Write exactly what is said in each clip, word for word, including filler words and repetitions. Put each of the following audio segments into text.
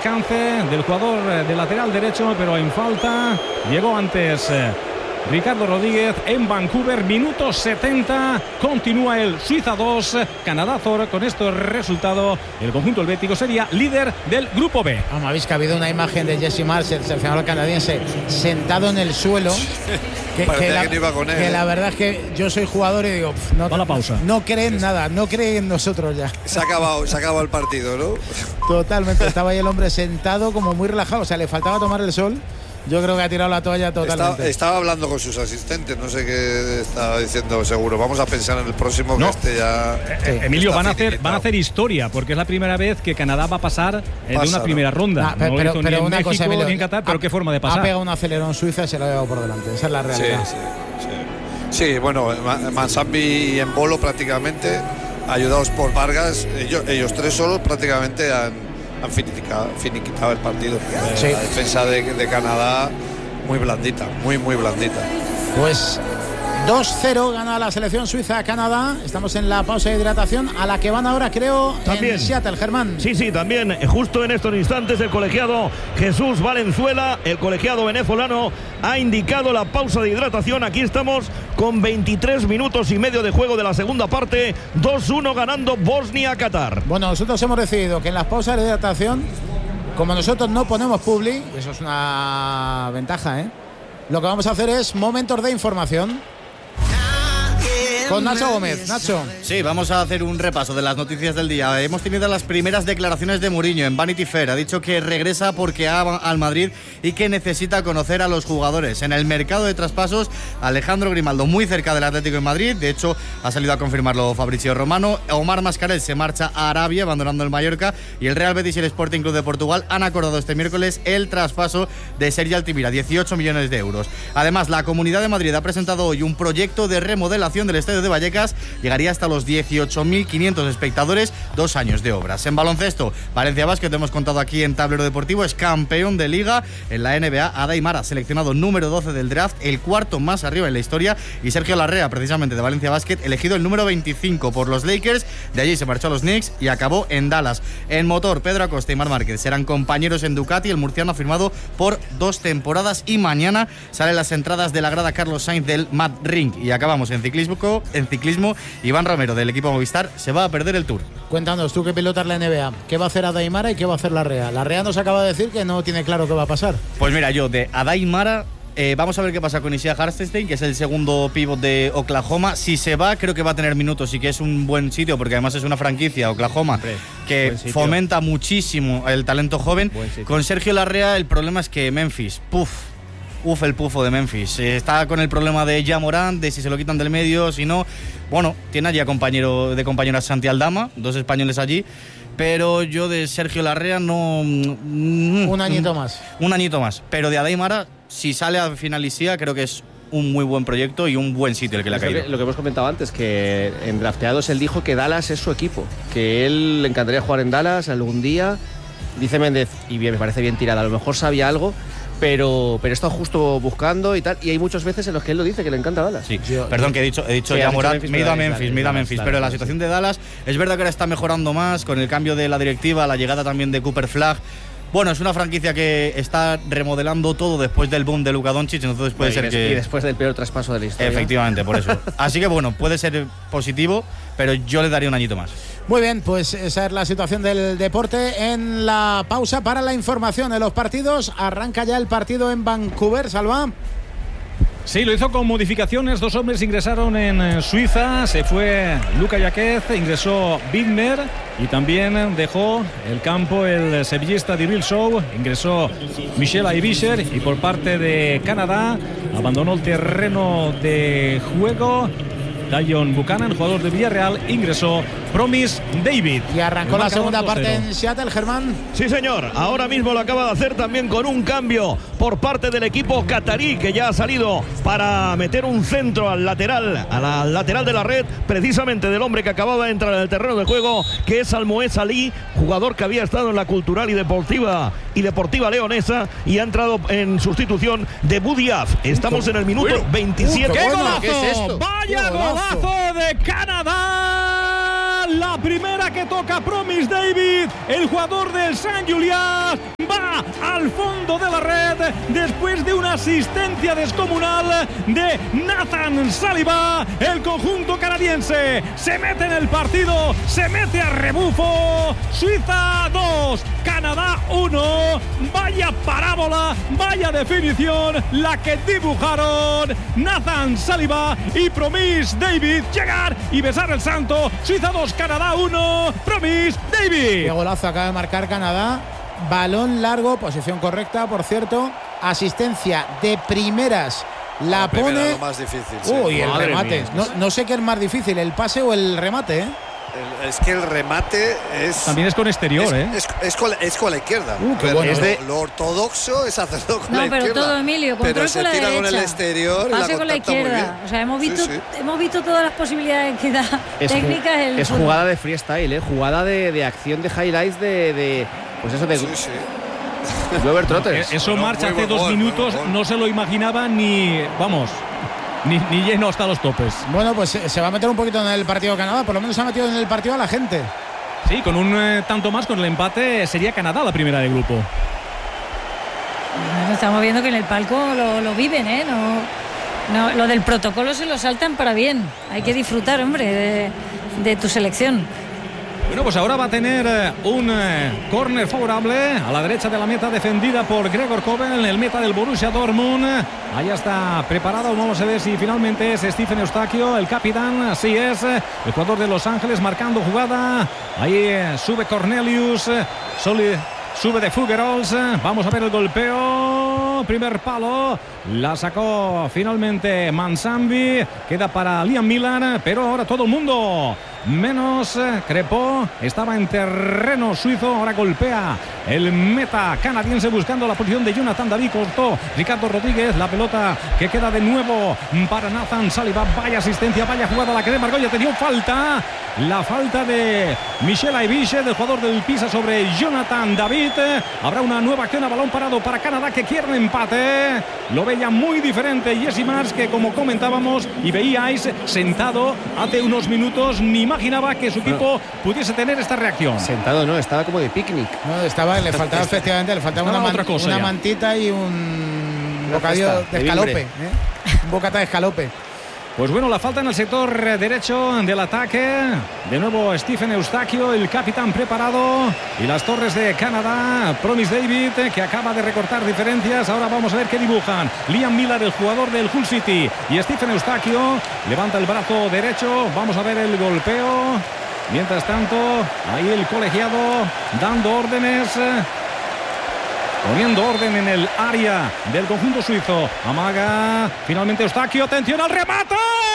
alcance del jugador de lateral derecho, pero en falta llegó antes eh, Ricardo Rodríguez en Vancouver. Minuto setenta, continúa el Suiza dos, Canadá cero. Con este resultado el conjunto helvético sería líder del grupo B. Vamos, habéis que ha habido una imagen de Jesse Marsh, el seleccionador canadiense, sentado en el suelo. Que, que, la, que, iba con él, que la verdad es que yo soy jugador y digo, pff, no, va la pausa. No creen sí. nada, no creen en nosotros ya. Se ha acabado, se ha acabado el partido, ¿no? Totalmente, estaba ahí el hombre sentado como muy relajado, o sea, le faltaba tomar el sol. Yo creo que ha tirado la toalla totalmente. Estaba, estaba hablando con sus asistentes, no sé qué estaba diciendo seguro. Vamos a pensar en el próximo, no. que este ya... Eh, Emilio, van a, hacer, van a hacer historia, porque es la primera vez que Canadá va a pasar eh, Pasa, de una primera ¿no? ronda. Nah, pero no pero, hizo pero ni en una México, cosa, Emilio, ni en Qatar, pero ha, qué forma de pasar. Ha pegado un acelerón Suiza y se lo ha llevado por delante. Esa es la realidad. Sí, sí, sí. sí bueno, Mansambi y Embolo prácticamente, ayudados por Vargas, ellos, ellos tres solos prácticamente han, han finiquitado, finiquitado el partido. Sí. La defensa de, de Canadá... muy blandita, muy, muy blandita. Pues dos cero gana la selección suiza a Canadá. Estamos en la pausa de hidratación a la que van ahora, creo, también en Seattle, Germán. Sí, sí, también justo en estos instantes el colegiado Jesús Valenzuela, el colegiado venezolano, ha indicado la pausa de hidratación. Aquí estamos con veintitrés minutos y medio de juego de la segunda parte. dos uno ganando Bosnia-Qatar. Bueno, nosotros hemos decidido que en las pausas de hidratación, como nosotros no ponemos publi, eso es una ventaja, ¿eh? Lo que vamos a hacer es momentos de información con Nacho Gómez. Nacho. Sí, vamos a hacer un repaso de las noticias del día. Hemos tenido las primeras declaraciones de Mourinho en Vanity Fair. Ha dicho que regresa porque ama al Madrid y que necesita conocer a los jugadores. En el mercado de traspasos, Alejandro Grimaldo muy cerca del Atlético de Madrid. De hecho, ha salido a confirmarlo Fabrizio Romano. Omar Mascarell se marcha a Arabia, abandonando el Mallorca. Y el Real Betis y el Sporting Club de Portugal han acordado este miércoles el traspaso de Sergi Altimira, dieciocho millones de euros. Además, la Comunidad de Madrid ha presentado hoy un proyecto de remodelación del estadio de Vallecas. Llegaría hasta los dieciocho mil quinientos espectadores, dos años de obras. En baloncesto, Valencia Basket, hemos contado aquí en Tablero Deportivo, es campeón de liga. En la N B A, Ada Aimara, seleccionado número doce del draft, el cuarto más arriba en la historia, y Sergio Larrea, precisamente de Valencia Basket, elegido el número veinticinco por los Lakers. De allí se marchó a los Knicks y acabó en Dallas. En motor, Pedro Acosta y Marc Márquez serán compañeros en Ducati. El murciano ha firmado por dos temporadas y mañana salen las entradas de la grada Carlos Sainz del Mad Ring. Y acabamos en ciclismo, en ciclismo Iván Romero del equipo Movistar se va a perder el Tour. Cuéntanos, tú que pilotas la N B A, ¿qué va a hacer Ada Aimara y qué va a hacer Larrea? Larrea nos acaba de decir que no tiene claro qué va a pasar. Pues mira, yo de Ada Aimara Eh, vamos a ver qué pasa con Isaiah Hartenstein, que es el segundo pívot de Oklahoma. Si se va, creo que va a tener minutos y que es un buen sitio, porque además es una franquicia, Oklahoma, Hombre, que fomenta muchísimo el talento joven. Con Sergio Larrea el problema es que Memphis, puff, Uf, el pufo de Memphis. Eh, está con el problema de Ja Morant, de si se lo quitan del medio, si no. Bueno, tiene allí a compañero de compañera Santi Aldama, dos españoles allí. Pero yo de Sergio Larrea no... Un añito más. Un añito más. Pero de Ada Aimara, si sale a finalisía, creo que es un muy buen proyecto y un buen sitio el que le ha caído. Lo que, lo que hemos comentado antes, que en drafteados él dijo que Dallas es su equipo, que él le encantaría jugar en Dallas algún día. Dice Méndez, y bien, me parece bien tirada, a lo mejor sabía algo, pero pero está justo buscando y tal, y hay muchas veces en los que él lo dice, que le encanta Dallas. Sí, yo, perdón, que he dicho, he dicho sí, ya Morant, me he ido a Memphis, me he ido a Memphis, pero la situación de Dallas, es verdad que ahora está mejorando más con el cambio de la directiva, la llegada también de Cooper Flagg. Bueno, es una franquicia que está remodelando todo después del boom de Luka Doncic, entonces puede bueno, ser que... Y después del peor traspaso de la historia. Efectivamente, por eso. Así que bueno, puede ser positivo, pero yo le daría un añito más. Muy bien, pues esa es la situación del deporte. En la pausa para la información de los partidos, arranca ya el partido en Vancouver, Salva. Sí, lo hizo con modificaciones. Dos hombres ingresaron en Suiza. Se fue Luka Jaquez, ingresó Widmer y también dejó el campo el sevillista Dirill Sow. Ingresó Michel Aibisher y por parte de Canadá abandonó el terreno de juego Dion Buchanan, jugador de Villarreal. Ingresó Promise David. Y arrancó la segunda parte en Seattle, Germán. Sí, señor. Ahora mismo lo acaba de hacer también con un cambio por parte del equipo catarí, que ya ha salido para meter un centro al lateral, a la lateral de la red, precisamente del hombre que acababa de entrar en el terreno de juego, que es Almoez Ali, jugador que había estado en la Cultural y Deportiva y Deportiva Leonesa y ha entrado en sustitución de Budiaf. Estamos en el minuto bueno, veintisiete. ¡Qué golazo! ¿Qué es esto? ¡Vaya golazo de Canadá! La primera que toca Promise David, el jugador del Saint Julián. después de una asistencia descomunal de Nathan Saliba. El conjunto canadiense se mete en el partido, se mete a rebufo. Suiza dos, Canadá uno. Vaya parábola, vaya definición la que dibujaron Nathan Saliba y Promise David. Llegar y besar el santo. Suiza dos, Canadá uno. Promise David. Qué golazo acaba de marcar Canadá. Balón largo, posición correcta, por cierto. Asistencia de primeras. La, la primera, pone. Lo más difícil. Sí. Uy, el Madre remate. mía. No, no sé qué es más difícil, el pase o el remate, ¿eh? El, es que el remate es. También es con exterior, es, ¿eh? Es, es, con, la, es con la izquierda. Uh, qué bueno. Es de... lo, lo ortodoxo es hacerlo con no, la izquierda. No, pero todo, Emilio, control pero se con la tira derecha. con el exterior. Pase y la con la izquierda. O sea, hemos visto, sí, sí. hemos visto todas las posibilidades que da es técnicas. El es fútbol. Jugada de freestyle, ¿eh? Jugada de, de acción de highlights de, de pues eso de. Sí, sí. Glover Trotters. Eso bueno, March hace dos gol, minutos gol. no se lo imaginaba ni, vamos, ni, ni lleno hasta los topes. Bueno, pues se va a meter un poquito en el partido Canadá, por lo menos se ha metido en el partido a la gente. Sí, con un eh, tanto más, con el empate, sería Canadá la primera de grupo. Bueno, estamos viendo que en el palco lo, lo viven, ¿eh? No, no, lo del protocolo se lo saltan para bien. Hay que disfrutar, hombre, de, de tu selección. Bueno, pues ahora va a tener eh, un eh, córner favorable a la derecha de la meta, defendida por Gregor Kobel, el meta del Borussia Dortmund. Ahí está preparado, vamos a ver si finalmente es Stephen Eustaquio, el capitán. Así es, el jugador de Los Ángeles marcando jugada. Ahí eh, sube Cornelius, eh, Soli, sube de Fuggerols. Vamos a ver el golpeo. Primer palo, la sacó finalmente Mansambi. Queda para Liam Miller, pero ahora todo el mundo menos Crepó. Estaba en terreno suizo, ahora golpea el meta canadiense buscando la posición de Jonathan David. Cortó Ricardo Rodríguez, la pelota que queda de nuevo para Nathan Saliba. Vaya asistencia, vaya jugada la que de Margolla. Tenía falta, la falta de Michel Aibiche, del jugador del Pisa, sobre Jonathan David. Habrá una nueva acción a balón parado para Canadá, que quiere el empate. Lo veía muy diferente Jesse Marsh, que como comentábamos y veíais sentado hace unos minutos, ni imaginaba que su equipo bueno, pudiese tener esta reacción. Sentado no, estaba como de picnic. No, estaba, le faltaba efectivamente, le faltaba una, man, otra cosa una ya. mantita y un bocadillo de escalope, ¿eh? Un bocata de escalope. Pues bueno, la falta en el sector derecho del ataque. De nuevo Stephen Eustaquio, el capitán preparado. Y las torres de Canadá. Promise David, que acaba de recortar diferencias. Ahora vamos a ver qué dibujan. Liam Miller, el jugador del Hull City. Y Stephen Eustaquio levanta el brazo derecho. Vamos a ver el golpeo. Mientras tanto, ahí el colegiado dando órdenes. Poniendo orden en el área del conjunto suizo. Amaga finalmente Eustaquio. Atención al remate.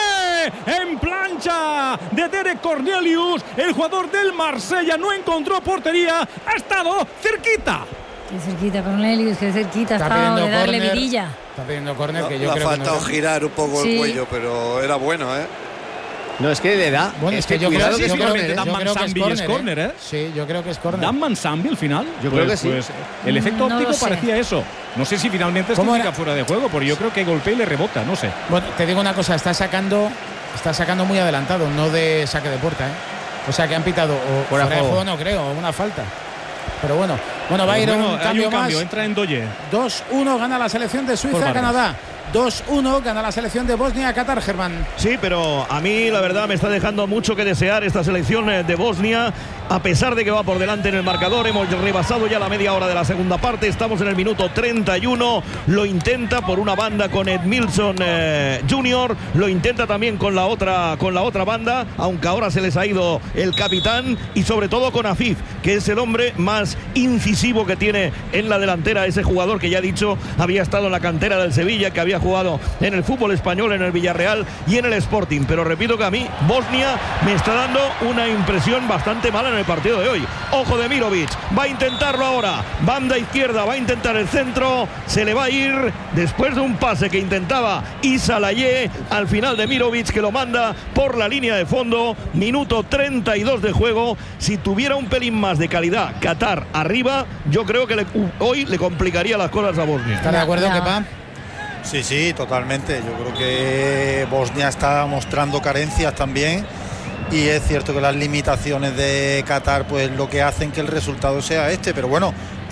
En plancha de Derek Cornelius. El jugador del Marsella no encontró portería. Ha estado cerquita. Qué cerquita Cornelius, qué cerquita Está ha estado de darle córner, vidilla. Está pidiendo córner, que Le yo ha creo que faltado no girar un poco sí. el cuello, pero era bueno, ¿eh? No, es que le da. Bueno, es que yo cuidado creo, que yo es creo córner, que, ¿eh? yo Dan creo que es Mansambi es córner, córner, ¿eh? Sí, yo creo que es córner. Dan Mansambi al final. Yo pues, creo que sí. Pues, el efecto No óptico lo sé. parecía eso. No sé si finalmente es ¿Cómo técnica era? fuera de juego, porque yo creo que golpea y le rebota, no sé. Bueno, te digo una cosa, está sacando, está sacando muy adelantado, no de saque de puerta, ¿eh? O sea que han pitado o fuera, de juego, no creo, o una falta. Pero bueno, bueno, va a ir Bueno, un hay cambio, un cambio, más. entra en Doye. dos uno gana la selección de Suiza a Canadá. dos uno gana la selección de Bosnia Qatar, Germán. Sí, pero a mí la verdad me está dejando mucho que desear esta selección de Bosnia, a pesar de que va por delante en el marcador. Hemos rebasado ya la media hora de la segunda parte, estamos en el minuto treinta y uno. Lo intenta por una banda con Edmilson eh, junior, lo intenta también con la otra con la otra banda, aunque ahora se les ha ido el capitán, y sobre todo con Afif, que es el hombre más incisivo que tiene en la delantera, ese jugador que ya he dicho había estado en la cantera del Sevilla, que había jugado en el fútbol español, en el Villarreal y en el Sporting. Pero repito que a mí Bosnia me está dando una impresión bastante mala en el partido de hoy. Ojo de Mirovic, va a intentarlo ahora, banda izquierda, va a intentar el centro, se le va a ir después de un pase que intentaba Issa Laye al final de Mirovic, que lo manda por la línea de fondo. Minuto treinta y dos de juego. Si tuviera un pelín más de calidad Qatar arriba, yo creo que le, hoy le complicaría las cosas a Bosnia. ¿Está de acuerdo, No. Kepa? Sí, sí, totalmente. Yo creo que Bosnia está mostrando carencias también, y es cierto que las limitaciones de Qatar pues lo que hacen que el resultado sea este, pero bueno,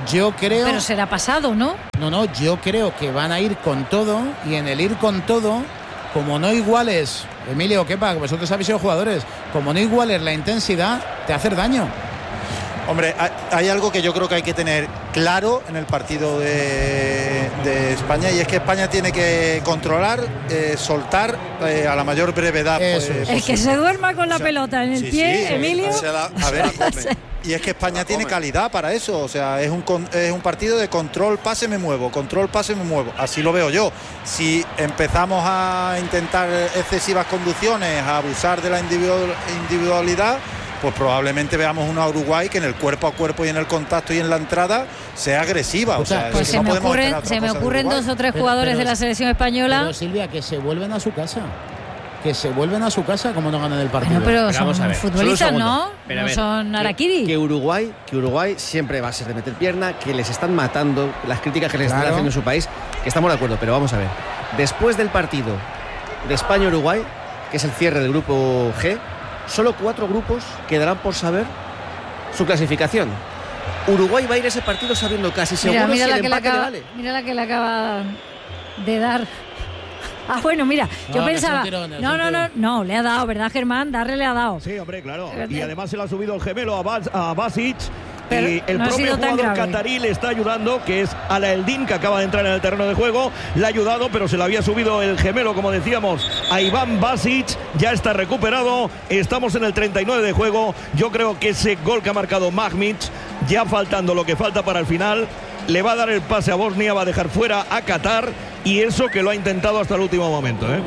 Yo creo... Pero será pasado, ¿no? No, no, yo creo que van a ir con todo y en el ir con todo, como no iguales, Emilio, Kepa, vosotros habéis sido jugadores, como no iguales la intensidad, te hace daño. Hombre, hay algo que yo creo que hay que tener claro en el partido de, de España y es que España tiene que controlar, eh, soltar eh, a la mayor brevedad. Eso, pues, el que se duerma con la o sea, pelota en el sí, pie, sí, Emilio. Se la, a ver, y es que España tiene calidad para eso, o sea, es un, es un partido de control, pase, me muevo, control, pase, me muevo. Así lo veo yo. Si empezamos a intentar excesivas conducciones, a abusar de la individualidad, pues probablemente veamos una Uruguay que en el cuerpo a cuerpo y en el contacto y en la entrada sea agresiva. O sea, pues es que se, no me ocurren, se me ocurren dos o tres jugadores pero, pero, de la selección española. Pero Silvia, que se vuelven a su casa. Que se vuelven a su casa como no ganan el partido. Bueno, pero, pero son futbolistas, ¿no? Pero no ver, son Araquiri. Que, que Uruguay, que Uruguay siempre va a ser de meter pierna, que les están matando, las críticas que les claro. están haciendo en su país, que estamos de acuerdo, pero vamos a ver. Después del partido de España-Uruguay, que es el cierre del grupo G, solo cuatro grupos quedarán por saber su clasificación. Uruguay va a ir a ese partido sabiendo casi seguro mira, mira si la el que empate le acaba, le vale. Mira la que le acaba de dar. Ah, bueno, mira, no, yo pensaba... Tirón, no, no, no, no, le ha dado, ¿verdad, Germán? Darle le ha dado. Sí, hombre, claro. Y además se le ha subido el gemelo a, Bas, a Basic. Pero y el no propio jugador catarí le está ayudando, que es Alaeldin, que acaba de entrar en el terreno de juego. Le ha ayudado, pero se le había subido el gemelo, como decíamos, a Iván Basic. Ya está recuperado. Estamos en el treinta y nueve de juego. Yo creo que ese gol que ha marcado Mahmic, ya faltando lo que falta para el final, le va a dar el pase a Bosnia, va a dejar fuera a Qatar. Y eso que lo ha intentado hasta el último momento, ¿eh?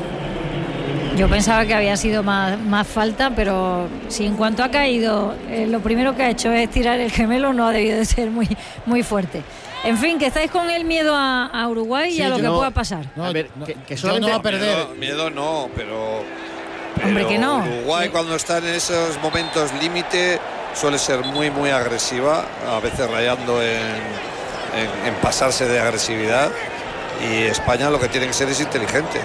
Yo pensaba que había sido más, más falta, pero si en cuanto ha caído, eh, lo primero que ha hecho es tirar el gemelo, no ha debido de ser muy, muy fuerte. En fin, que estáis con el miedo a, a Uruguay sí, y a lo que no, pueda pasar. No, a ver, que, que solamente no va a perder. Miedo, miedo no, pero, pero Hombre, que no. Uruguay cuando está en esos momentos límite suele ser muy, muy agresiva, a veces rayando en, en, en pasarse de agresividad. Y España lo que tiene que ser es inteligente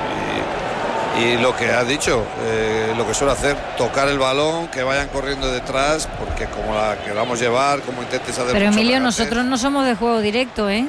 y, y lo que ha dicho, eh, lo que suele hacer, tocar el balón, que vayan corriendo detrás, porque como la queramos llevar, como intentes hacer. Pero Emilio, nosotros no somos de juego directo, ¿eh?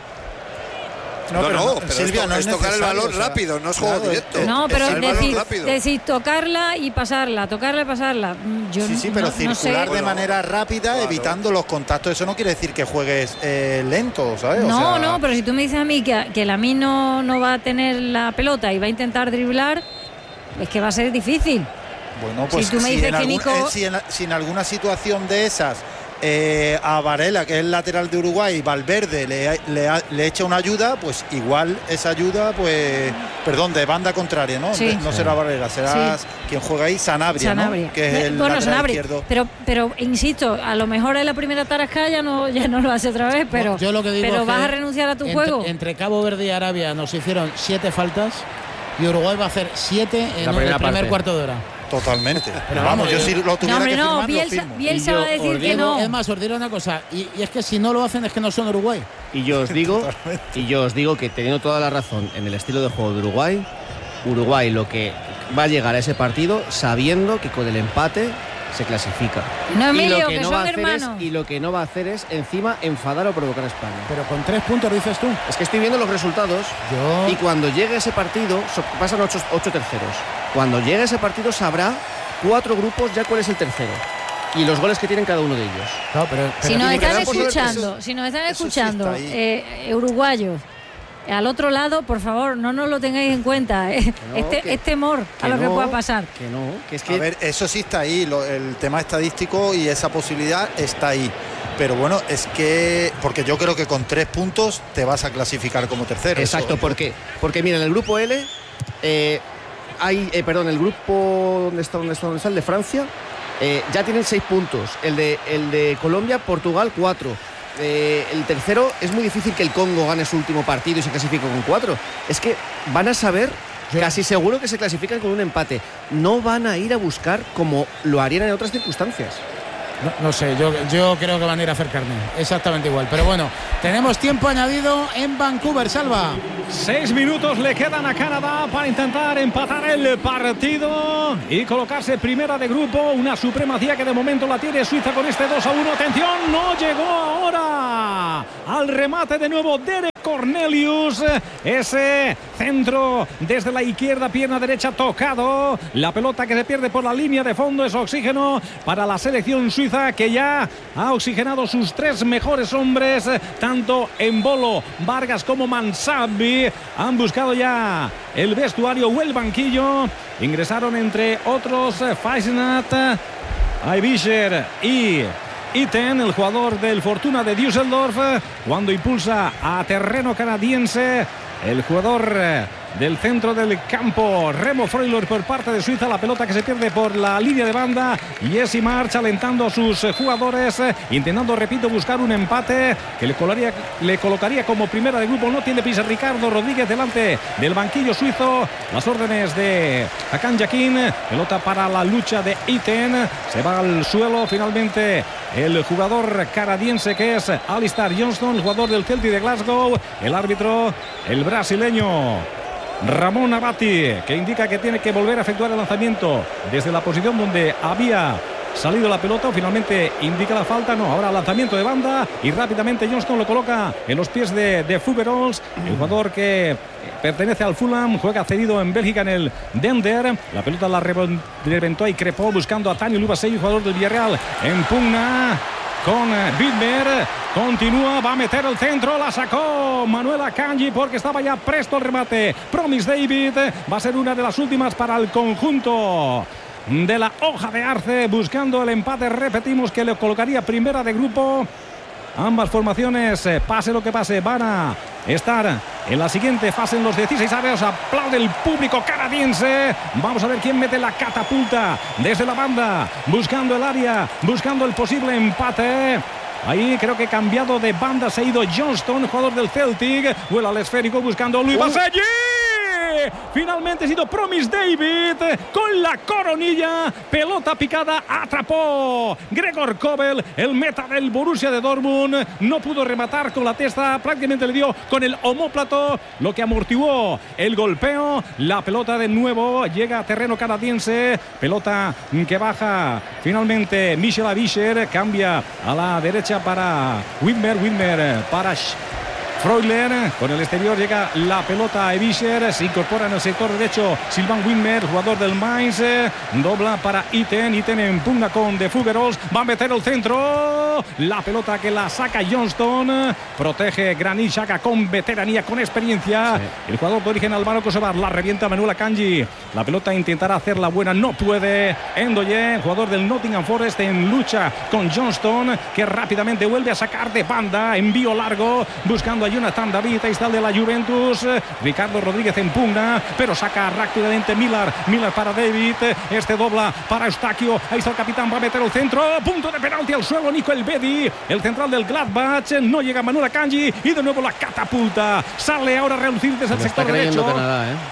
No, no, pero, no, pero Silvia, esto, no es, es tocar el balón o sea, rápido, no es juego claro, directo. No, pero es decir, decir tocarla y pasarla, tocarla y pasarla. Yo sí, sí, pero no, circular no de sé. manera rápida, claro. evitando los contactos. Eso no quiere decir que juegues eh, lento, ¿sabes? No, o sea, no, pero si tú me dices a mí que, que Lamine no, no va a tener la pelota y va a intentar driblar, es que va a ser difícil. Bueno, pues si tú me si, dices en que algún, Nico... eh, si, en, si en alguna situación de esas Eh, a Varela, que es el lateral de Uruguay, Valverde le, le, le echa una ayuda, pues igual esa ayuda, pues, perdón, de banda contraria, ¿no? Sí. No será Varela, será sí. quien juega ahí, Sanabria, Sanabria. ¿no? Que es el bueno, lateral Sanabria, izquierdo. Pero, pero insisto, a lo mejor en la primera tarasca ya no, ya no lo hace otra vez, pero, yo lo que digo pero es vas que a renunciar a tu entre, juego. Entre Cabo Verde y Arabia nos hicieron siete faltas y Uruguay va a hacer siete en el primer parte. cuarto de hora. Totalmente. Pero vamos, yo si lo tuviera no, hombre, que no, firmar, Bielsa, lo firmo. Bielsa va a decir que no. Es más, os diré una cosa, y, y es que si no lo hacen es que no son Uruguay. Y yo os digo, y yo os digo que teniendo toda la razón en el estilo de juego de Uruguay, Uruguay lo que va a llegar a ese partido sabiendo que con el empate se clasifica. No, Emilio, y lo que, que no son va a hacer es, hermanos. y lo que no va a hacer es encima enfadar o provocar a España. Pero con tres puntos dices tú. Es que estoy viendo los resultados yo... y cuando llegue ese partido so, pasan ocho, ocho terceros. Cuando llegue ese partido sabrá cuatro grupos ya cuál es el tercero y los goles que tienen cada uno de ellos. No, pero, pero si nos están por escuchando, eso, si nos están sí escuchando eh, uruguayos al otro lado, por favor, no nos lo tengáis en cuenta. Eh. No, este que, es temor a lo no, que pueda pasar. Que no, que es que... A ver, eso sí está ahí, lo, el tema estadístico y esa posibilidad está ahí. Pero bueno, es que porque yo creo que con tres puntos te vas a clasificar como tercero. Exacto, eso, porque porque mira, en el grupo L eh, hay, eh, perdón, el grupo ¿dónde está, dónde está, dónde está? El de Francia eh, ya tienen seis puntos, el de el de Colombia, Portugal cuatro. Eh, el tercero es muy difícil que el Congo gane su último partido y se clasifique con cuatro. Es que van a saber, casi seguro que se clasifican con un empate. No van a ir a buscar como lo harían en otras circunstancias. No, no sé, yo, yo creo que van a ir a hacer carne. Exactamente igual. Pero bueno, tenemos tiempo añadido en Vancouver, Salva. Seis minutos le quedan a Canadá para intentar empatar el partido y colocarse primera de grupo. Una supremacía que de momento la tiene Suiza con este dos a uno. Atención, no llegó ahora va al remate de nuevo Derek Cornelius. Ese centro desde la izquierda, pierna derecha tocado. La pelota que se pierde por la línea de fondo es oxígeno para la selección suiza, que ya ha oxigenado sus tres mejores hombres, tanto Embolo, Vargas como Mansabi. Han buscado ya el vestuario o el banquillo. Ingresaron entre otros Faisnat, Aibischer y Iten, el jugador del Fortuna de Düsseldorf, cuando impulsa a terreno canadiense el jugador del centro del campo, Remo Freuler, por parte de Suiza. La pelota que se pierde por la línea de banda. Jesse March alentando a sus jugadores, intentando, repito, buscar un empate que le colocaría, le colocaría como primera de grupo. No tiene prisa Ricardo Rodríguez delante del banquillo suizo. Las órdenes de Hakan Yakin. Pelota para la lucha de Iten. Se va al suelo finalmente el jugador canadiense, que es Alistair Johnston, el jugador del Celtic de Glasgow. El árbitro, el brasileño Ramón Abati, que indica que tiene que volver a efectuar el lanzamiento desde la posición donde había salido la pelota. O finalmente indica la falta. No, ahora lanzamiento de banda y rápidamente Johnston lo coloca en los pies de, de Fuggerholz, el jugador que pertenece al Fulham, juega cedido en Bélgica en el Dender. La pelota la reventó y crepó buscando a Tani Lubasei, jugador del Villarreal, en pugna con Widmer. Continúa, va a meter el centro, la sacó Manuel Akanji porque estaba ya presto el remate. Promise David va a ser una de las últimas para el conjunto de la hoja de arce, buscando el empate. Repetimos que le colocaría primera de grupo. Ambas formaciones, pase lo que pase, van a estar en la siguiente fase en los dieciséis avos. Aplaude el público canadiense. Vamos a ver quién mete la catapulta desde la banda, buscando el área, buscando el posible empate. Ahí creo que cambiado de banda se ha ido Johnston, jugador del Celtic. Vuela al esférico buscando Luis Baselli. Finalmente ha sido Promise David con la coronilla. Pelota picada, atrapó Gregor Kobel, el meta del Borussia de Dortmund. No pudo rematar con la testa, prácticamente le dio con el omóplato, lo que amortiguó el golpeo. La pelota de nuevo llega a terreno canadiense. Pelota que baja finalmente Michel Avischer, cambia a la derecha para Widmer, Widmer para Freuler, con el exterior llega la pelota a Avischer, se incorpora en el sector derecho Sylvain Widmer, jugador del Mainz, dobla para Iten, Iten en pugna con De Fuggerholz, va a meter el centro, la pelota que la saca Johnston, protege Granit Xhaka con veteranía, con experiencia, sí. El jugador de origen albano kosovar, la revienta Manuel Akanji, la pelota intentará hacerla buena, no puede, Ndoye, jugador del Nottingham Forest, en lucha con Johnston, que rápidamente vuelve a sacar de banda, envío largo, buscando a Jonathan David, ahí está el de la Juventus, Ricardo Rodríguez en pugna, pero saca rápidamente Millar, Millar para David, este dobla para Eustaquio, ahí está el capitán, va a meter el centro, punto de penalti al suelo, Nico Elvedi, el central del Gladbach, no llega Manuel Akanji y de nuevo la catapulta, sale ahora a relucir desde el Me sector está derecho. Canadá, ¿eh?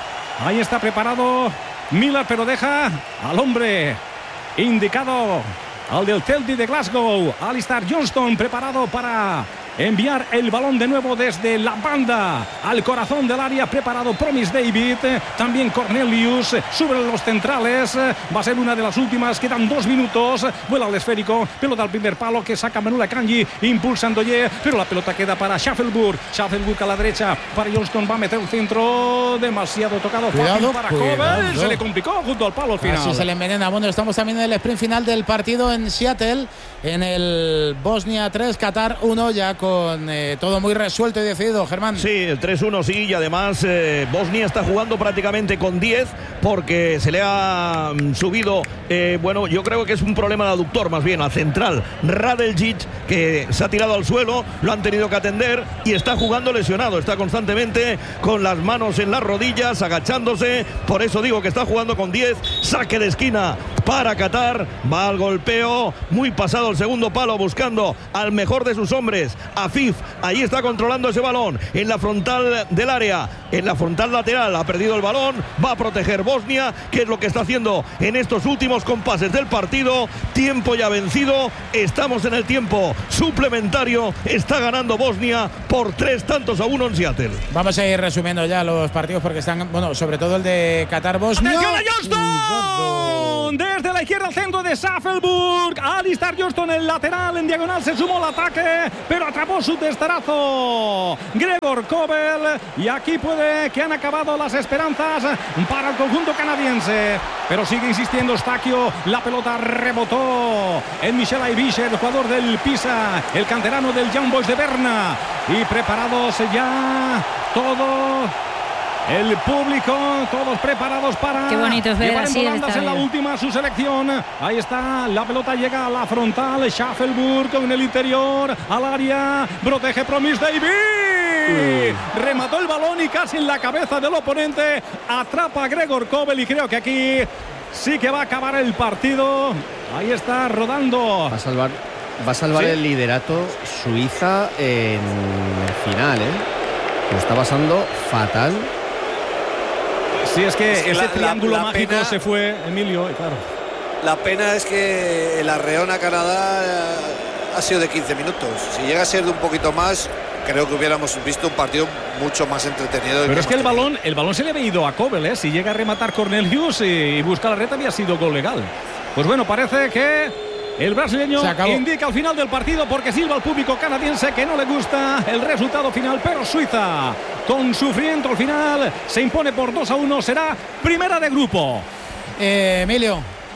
Ahí está preparado Millar, pero deja al hombre indicado, al del Celtic de Glasgow, Alistair Johnston, preparado para enviar el balón de nuevo desde la banda al corazón del área, preparado Promise David, también Cornelius, sobre los centrales, va a ser una de las últimas, quedan dos minutos, vuela al esférico, pelota al primer palo que saca Manuel Akanji, impulsa Ndoye, pero la pelota queda para Schaffelburg, Schaffelburg a la derecha para Johnston, va a meter el centro, demasiado tocado, cuidado, para cuidado. Kobel, se le complicó junto al palo al final. Así se le envenena. Bueno, estamos también en el sprint final del partido en Seattle, en el Bosnia tres, Qatar uno, ya con eh, todo muy resuelto y decidido, Germán. Sí, el tres uno sí, y además eh, Bosnia está jugando prácticamente con diez porque se le ha mm, subido, eh, bueno, yo creo que es un problema de aductor más bien, al central Radeljic, que se ha tirado al suelo, lo han tenido que atender y está jugando lesionado, está constantemente con las manos en las rodillas, agachándose, por eso digo que está jugando con diez, saque de esquina para Qatar, va al golpeo, muy pasado el segundo palo, buscando al mejor de sus hombres, Afif, ahí está controlando ese balón, en la frontal del área, en la frontal lateral, ha perdido el balón, va a proteger Bosnia, que es lo que está haciendo en estos últimos compases del partido, tiempo ya vencido, estamos en el tiempo suplementario, está ganando Bosnia por tres tantos a uno en Seattle. Vamos a ir resumiendo ya los partidos porque están, bueno, sobre todo el de Qatar-Bosnia. ¡Atención a Johnston! balón desde la izquierda al centro de Shaffelburg. Alistair Johnston, el lateral en diagonal, se sumó al ataque, pero atrapó su testarazo Gregor Kobel. Y aquí puede que han acabado las esperanzas para el conjunto canadiense. Pero sigue insistiendo Stachio. La pelota rebotó en Michel Aybisch, el jugador del Pisa, el canterano del Young Boys de Berna. Y preparados ya todo el público, todos preparados para Qué bonito es ver llevar así en el volandas en la estadio. última su selección. Ahí está, la pelota llega a la frontal. Shaffelburg con el interior al área. Protege Promise Davis. Uh. Remató el balón y casi en la cabeza del oponente atrapa a Gregor Kobel. Y creo que aquí sí que va a acabar el partido. Ahí está rodando. Va a salvar, va a salvar ¿Sí? el liderato Suiza en el final, ¿eh? Lo está pasando fatal. Sí, es que, es que ese la, triángulo la, la mágico pena, se fue, Emilio, claro. La pena es que el arreón a Canadá ha sido de quince minutos. Si llega a ser de un poquito más, creo que hubiéramos visto un partido mucho más entretenido. Pero es que el balón, el balón se le había ido a Kobel, ¿eh? Si llega a rematar Cornelius y, y busca la red, había sido gol legal. Pues bueno, parece que el brasileño indica al final del partido, porque silba al público canadiense que no le gusta el resultado final, pero Suiza, con sufrimiento al final, se impone por dos a uno, será primera de grupo. Eh, Emilio.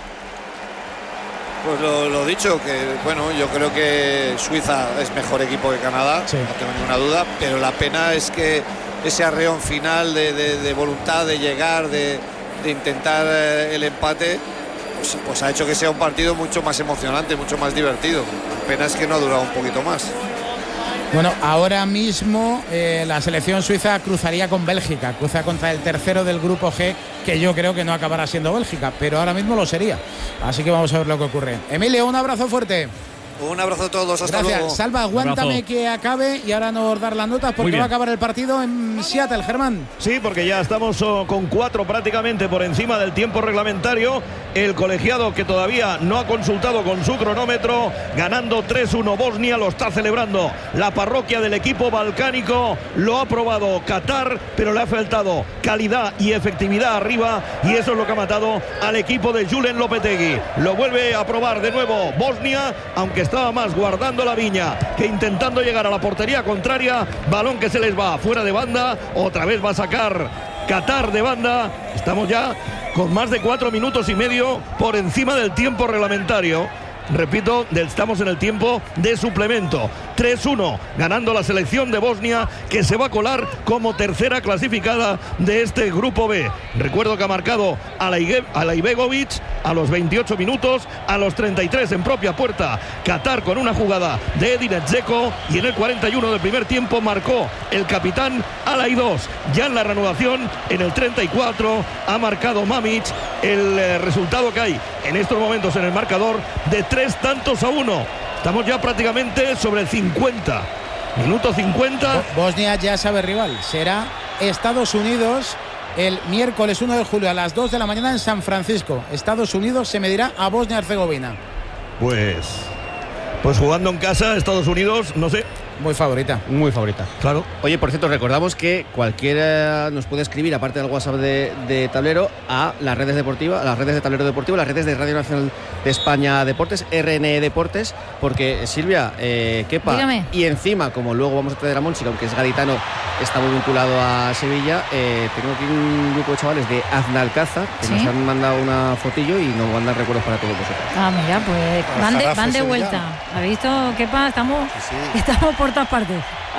Pues lo, lo dicho, que bueno, yo creo que Suiza es mejor equipo que Canadá, sí. No tengo ninguna duda, pero la pena es que ese arreón final de, de, de voluntad de llegar, de, de intentar el empate, Pues, pues ha hecho que sea un partido mucho más emocionante, mucho más divertido. La pena es que no ha durado un poquito más. Bueno, ahora mismo eh, la selección suiza cruzaría con Bélgica, cruza contra el tercero del grupo G, que yo creo que no acabará siendo Bélgica, pero ahora mismo lo sería. Así que vamos a ver lo que ocurre. Emilio, un abrazo fuerte. Un abrazo a todos, hasta Gracias. luego. Salva, aguántame que acabe y ahora nos dar las notas porque va a acabar el partido en Seattle, Germán. Sí, porque ya estamos oh, con cuatro prácticamente por encima del tiempo reglamentario. El colegiado, que todavía no ha consultado con su cronómetro, ganando tres uno Bosnia, lo está celebrando la parroquia del equipo balcánico. Lo ha aprobado Qatar, pero le ha faltado calidad y efectividad arriba, y eso es lo que ha matado al equipo de Julen Lopetegui. Lo vuelve a probar de nuevo Bosnia, aunque estaba más guardando la viña que intentando llegar a la portería contraria. Balón que se les va fuera de banda, otra vez va a sacar Qatar de banda. Estamos ya con más de cuatro minutos y medio por encima del tiempo reglamentario. Repito, estamos en el tiempo de suplemento. tres uno ganando la selección de Bosnia, que se va a colar como tercera clasificada de este grupo B. Recuerdo que ha marcado Alaibegovic a los veintiocho minutos, a los treinta y tres en propia puerta Qatar con una jugada de Edin Dzeko, y en el cuarenta y uno del primer tiempo marcó el capitán Alai dos. Ya en la reanudación, en el treinta y cuatro, ha marcado Mamic. El eh, resultado que hay en estos momentos en el marcador de tres tantos a uno. Estamos ya prácticamente sobre el cincuenta. Minuto cincuenta. Bosnia ya sabe rival. Será Estados Unidos el miércoles uno de julio a las dos de la mañana en San Francisco. Estados Unidos se medirá a Bosnia-Herzegovina. Pues, pues jugando en casa, Estados Unidos, no sé. Muy favorita. Muy favorita. Claro. Oye, por cierto, recordamos que cualquiera nos puede escribir, aparte del WhatsApp de, de Tablero, a las redes deportivas, a las redes de Tablero Deportivo, las redes de Radio Nacional de España Deportes, R N E Deportes, porque Silvia, eh, Kepa, Dígame. Y encima, como luego vamos a tener a Monchi, aunque es gaditano, está muy vinculado a Sevilla, eh, tengo aquí un grupo de chavales de Aznalcázar que ¿Sí? nos han mandado una fotillo y nos mandan recuerdos para todos vosotros. Ah, mira, pues van de, van de vuelta. ¿Has visto, Kepa? Estamos, sí, sí. estamos por todas partes.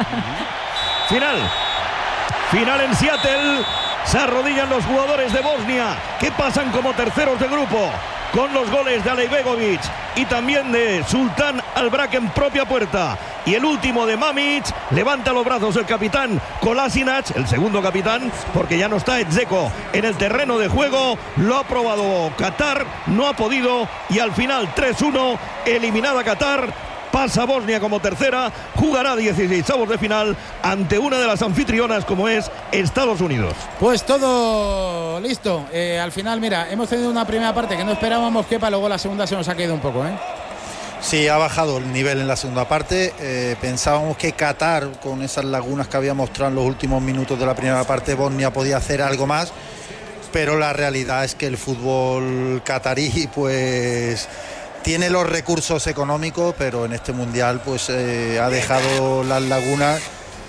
Final. Final en Seattle. Se arrodillan los jugadores de Bosnia, que pasan como terceros de grupo, con los goles de Alaibegovic y también de Sultan Albrak en propia puerta. Y el último de Mamic. Levanta los brazos el capitán Kolasinac, el segundo capitán, porque ya no está Dzeko en el terreno de juego. Lo ha probado Qatar, no ha podido, y al final tres uno, eliminada Qatar. Pasa Bosnia como tercera, jugará dieciseisavos de final ante una de las anfitrionas como es Estados Unidos. Pues todo listo. Eh, al final, mira, hemos tenido una primera parte que no esperábamos, Kepa, luego la segunda se nos ha caído un poco, ¿eh? Sí, ha bajado el nivel en la segunda parte. Eh, pensábamos que Qatar, con esas lagunas que había mostrado en los últimos minutos de la primera parte, Bosnia podía hacer algo más. pero la realidad es que el fútbol catarí pues tiene los recursos económicos, pero en este mundial pues eh, ha dejado las lagunas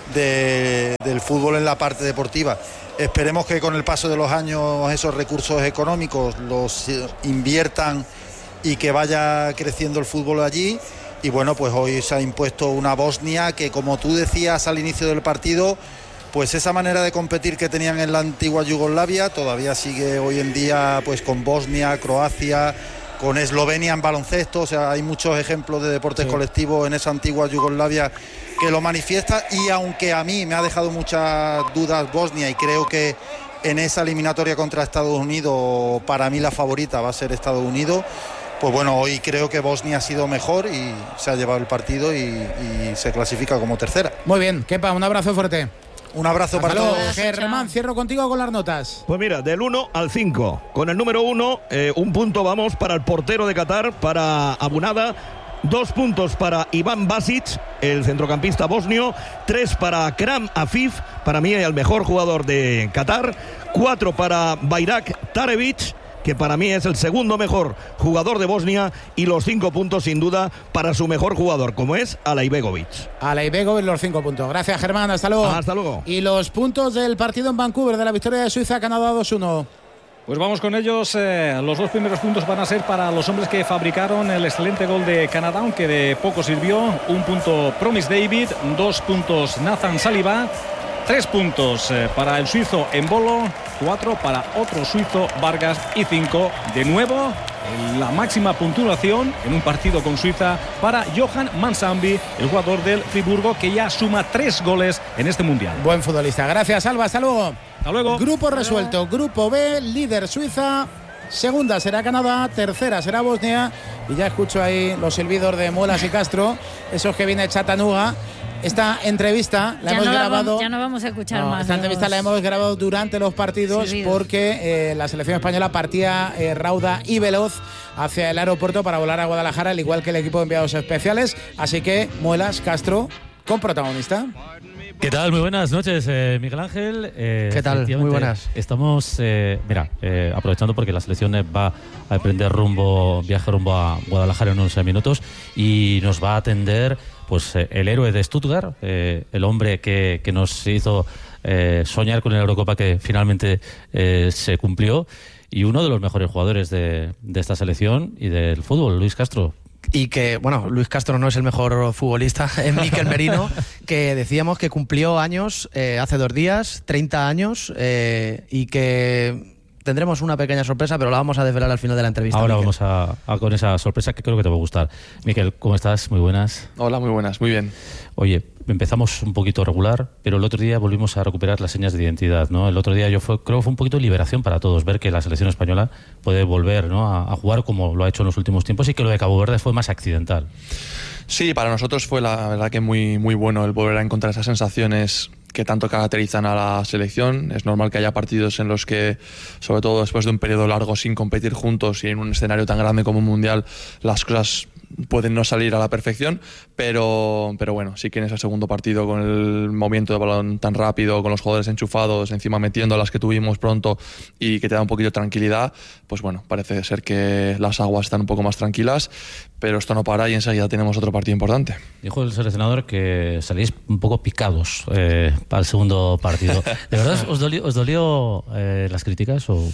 de, del fútbol en la parte deportiva. Esperemos que con el paso de los años esos recursos económicos los inviertan y que vaya creciendo el fútbol allí. Y bueno, pues hoy se ha impuesto una Bosnia que, como tú decías al inicio del partido, pues esa manera de competir que tenían en la antigua Yugoslavia todavía sigue hoy en día, pues con Bosnia, Croacia, con Eslovenia en baloncesto. O sea, hay muchos ejemplos de deportes sí. colectivos en esa antigua Yugoslavia que lo manifiesta. Y aunque a mí me ha dejado muchas dudas Bosnia, y creo que en esa eliminatoria contra Estados Unidos para mí la favorita va a ser Estados Unidos, pues bueno, hoy creo que Bosnia ha sido mejor y se ha llevado el partido y, y se clasifica como tercera. Muy bien, Kepa, un abrazo fuerte. Un abrazo para todos. Germán, cierro contigo con las notas. Pues mira, del uno al cinco. Con el número uno, eh, un punto vamos para el portero de Qatar, para Abunada. Dos puntos para Iván Basic, el centrocampista bosnio. Tres para Kram Afif, para mí el mejor jugador de Qatar. Cuatro para Bayrak Tarevic, que para mí es el segundo mejor jugador de Bosnia, y los cinco puntos sin duda para su mejor jugador, como es Alaibegovic. Alaibegovic, los cinco puntos. Gracias, Germán, hasta luego. Hasta luego. Y los puntos del partido en Vancouver, de la victoria de Suiza, Canadá dos uno. Pues vamos con ellos. Eh, los dos primeros puntos van a ser para los hombres que fabricaron el excelente gol de Canadá, aunque de poco sirvió. Un punto Promise David, dos puntos Nathan Saliba, tres puntos eh, para el suizo Embolo, cuatro para otro suizo Vargas y cinco de nuevo la máxima puntuación en un partido con Suiza para Johan Mansambi, el jugador del Friburgo, que ya suma tres goles en este mundial. Buen futbolista. Gracias, Alba. Hasta luego. Hasta luego. Grupo resuelto. Grupo B, líder Suiza. Segunda será Canadá, tercera será Bosnia. Y ya escucho ahí los silbidos de Muelas y Castro, esos que viene Chattanooga. Esta entrevista la ya hemos no grabado. La vamos, ya no vamos a escuchar no, más. Esta entrevista los... la hemos grabado durante los partidos Silbidos. porque eh, la selección española partía eh, rauda y veloz hacia el aeropuerto para volar a Guadalajara, al igual que el equipo de enviados especiales. Así que Muelas, Castro, con protagonista. ¿Qué tal? Muy buenas noches, eh, Miguel Ángel. Eh, ¿Qué tal? Muy buenas. Estamos, eh, mira, eh, aprovechando porque la selección va a emprender rumbo, viaje rumbo a Guadalajara en unos minutos, y nos va a atender pues eh, el héroe de Stuttgart, eh, el hombre que, que nos hizo eh, soñar con la Eurocopa, que finalmente eh, se cumplió, y uno de los mejores jugadores de, de esta selección y del fútbol, Luis Castro. Y que, bueno, Luis Castro no es el mejor futbolista, es Mikel Merino, que decíamos que cumplió años eh, hace dos días, treinta años, eh, y que tendremos una pequeña sorpresa, pero la vamos a desvelar al final de la entrevista. Ahora Mikel. vamos a, a con esa sorpresa que creo que te va a gustar. Mikel, ¿cómo estás? Muy buenas. Hola, muy buenas, muy bien. Oye, empezamos un poquito regular, pero el otro día volvimos a recuperar las señas de identidad, ¿no? El otro día yo fue, creo que fue un poquito de liberación para todos, ver que la selección española puede volver, ¿no?, a, a jugar como lo ha hecho en los últimos tiempos, y que lo de Cabo Verde fue más accidental. Sí, para nosotros fue la verdad que muy, muy bueno el volver a encontrar esas sensaciones que tanto caracterizan a la selección. Es normal que haya partidos en los que, sobre todo después de un periodo largo sin competir juntos y en un escenario tan grande como un mundial, las cosas pueden no salir a la perfección, pero, pero bueno, sí que en ese segundo partido, con el movimiento de balón tan rápido, con los jugadores enchufados, encima metiendo las que tuvimos pronto y que te da un poquito de tranquilidad, pues bueno, parece ser que las aguas están un poco más tranquilas, pero esto no para y enseguida tenemos otro partido importante. Dijo el seleccionador que salís un poco picados eh, para el segundo partido. ¿De verdad os dolió, os dolió eh, las críticas o...?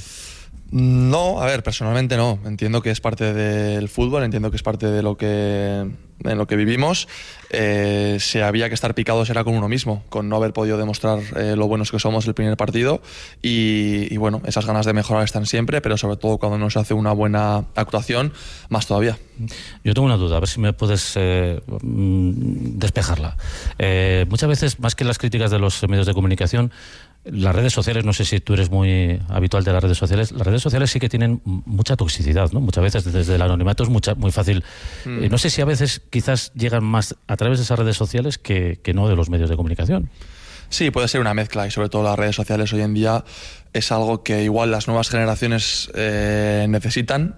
No, a ver, personalmente no. Entiendo que es parte del fútbol, entiendo que es parte de lo que, en lo que vivimos. Eh, si había que estar picados era con uno mismo, con no haber podido demostrar eh, lo buenos que somos el primer partido. Y, y bueno, esas ganas de mejorar están siempre, pero sobre todo cuando no se hace una buena actuación, más todavía. Yo tengo una duda, a ver si me puedes eh, despejarla. Eh, muchas veces, más que las críticas de los medios de comunicación, las redes sociales, no sé si tú eres muy habitual de las redes sociales, las redes sociales sí que tienen mucha toxicidad, ¿no? Muchas veces desde el anonimato es mucha, muy fácil. Mm. Eh, no sé si a veces quizás llegan más a través de esas redes sociales que, que no de los medios de comunicación. Sí, puede ser una mezcla, y sobre todo las redes sociales hoy en día es algo que igual las nuevas generaciones eh, necesitan.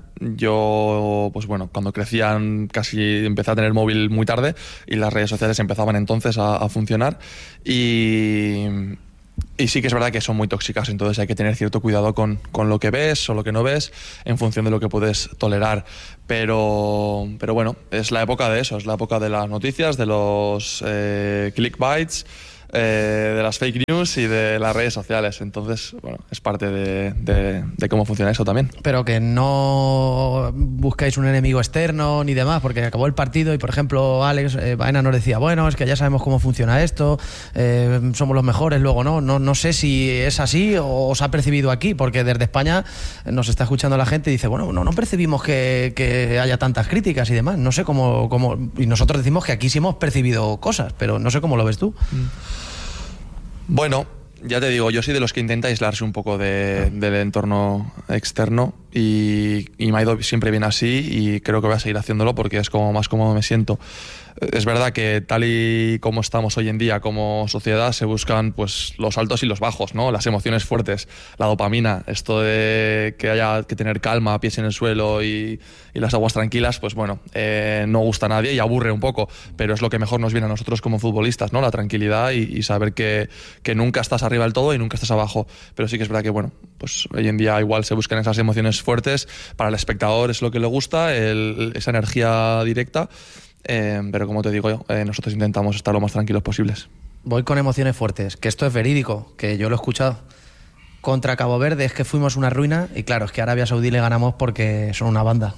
Yo, pues bueno, cuando crecían casi empecé a tener móvil muy tarde y las redes sociales empezaban entonces a, a funcionar y... Y, y sí que es verdad que son muy tóxicas, entonces hay que tener cierto cuidado con, con lo que ves o lo que no ves en función de lo que puedes tolerar. Pero, pero bueno, es la época de eso, es la época de las noticias, de los eh, clickbaits, eh, de las fake news y de las redes sociales. Entonces, bueno, es parte de, de, de cómo funciona eso también. Pero que no buscáis un enemigo externo ni demás, porque acabó el partido y, por ejemplo, Alex eh, Baena nos decía, bueno, es que ya sabemos cómo funciona esto, eh, somos los mejores, luego no, no. No sé si es así o os ha percibido aquí, porque desde España nos está escuchando la gente y dice, bueno, no, no percibimos que, que haya tantas críticas y demás. No sé cómo, cómo... Y nosotros decimos que aquí sí hemos percibido cosas, pero no sé cómo lo ves tú. Mm. Bueno, ya te digo, yo soy de los que intenta aislarse un poco de, del entorno externo y, y me ha ido siempre bien así y creo que voy a seguir haciéndolo porque es como más cómodo me siento. Es verdad que tal y como estamos hoy en día como sociedad se buscan pues los altos y los bajos, ¿no? Las emociones fuertes, la dopamina, esto de que haya que tener calma, pies en el suelo y, y las aguas tranquilas, pues bueno, eh, no gusta a nadie y aburre un poco, pero es lo que mejor nos viene a nosotros como futbolistas, ¿no? La tranquilidad y, y saber que, que nunca estás arriba del todo y nunca estás abajo, pero sí que es verdad que bueno, pues hoy en día igual se buscan esas emociones fuertes, para el espectador es lo que le gusta, el, esa energía directa. Eh, pero como te digo yo, eh, nosotros intentamos estar lo más tranquilos posibles. Voy con emociones fuertes, que esto es verídico, que yo lo he escuchado. Contra Cabo Verde es que fuimos una ruina y claro, es que a Arabia Saudí le ganamos porque son una banda.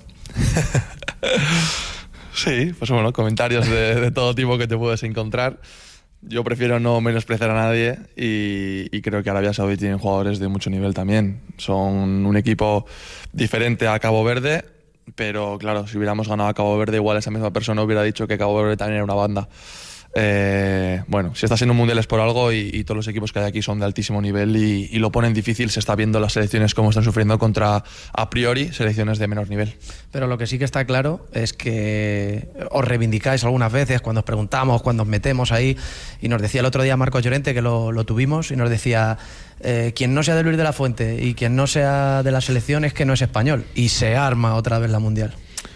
Sí, pues bueno, comentarios de, de todo tipo que te puedes encontrar. Yo prefiero no menospreciar a nadie y, y creo que Arabia Saudí tiene jugadores de mucho nivel también. Son un equipo diferente a Cabo Verde, pero claro, si hubiéramos ganado a Cabo Verde, igual esa misma persona hubiera dicho que Cabo Verde también era una banda. Eh, bueno, si estás en un mundial es por algo y, y todos los equipos que hay aquí son de altísimo nivel y, y lo ponen difícil. Se está viendo las selecciones cómo están sufriendo contra, a priori, selecciones de menor nivel. Pero lo que sí que está claro es que os reivindicáis algunas veces cuando os preguntamos, cuando os metemos ahí, y nos decía el otro día Marcos Llorente, que lo, lo tuvimos, y nos decía eh, quien no sea de Luis de la Fuente y quien no sea de la selección es que no es español, y se arma otra vez la mundial.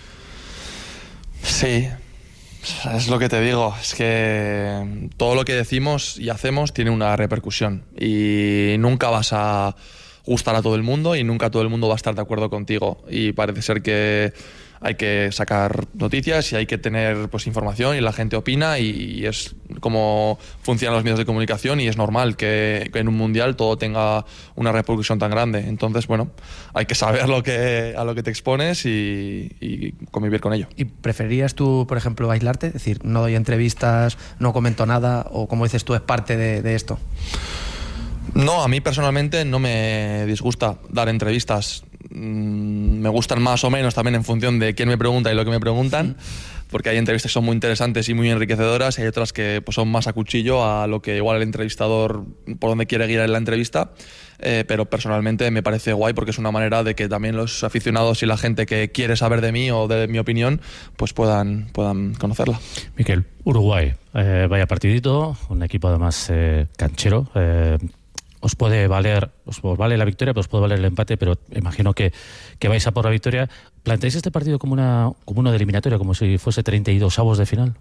Sí, es lo que te digo, es que todo lo que decimos y hacemos tiene una repercusión y nunca vas a gustar a todo el mundo y nunca todo el mundo va a estar de acuerdo contigo, y parece ser que hay que sacar noticias y hay que tener pues información y la gente opina y es como funcionan los medios de comunicación y es normal que, que en un mundial todo tenga una repercusión tan grande. Entonces, bueno, hay que saber lo que, a lo que te expones y, y convivir con ello. ¿Y preferirías tú, por ejemplo, aislarte? Es decir, no doy entrevistas, no comento nada, o como dices tú, es parte de, de esto. No, a mí personalmente no me disgusta dar entrevistas. Me gustan más o menos también en función de quién me pregunta y lo que me preguntan, porque hay entrevistas que son muy interesantes y muy enriquecedoras y hay otras que pues, son más a cuchillo a lo que igual el entrevistador por donde quiere guiar en la entrevista, eh, pero personalmente me parece guay porque es una manera de que también los aficionados y la gente que quiere saber de mí o de mi opinión pues puedan, puedan conocerla. Miquel, Uruguay, eh, vaya partidito, un equipo además eh, canchero. Eh, Os puede valer, os vale la victoria, pero os puede valer el empate, pero imagino que, que vais a por la victoria. ¿Planteáis este partido como una como uno de eliminatoria, como si fuese treinta y dos avos de final?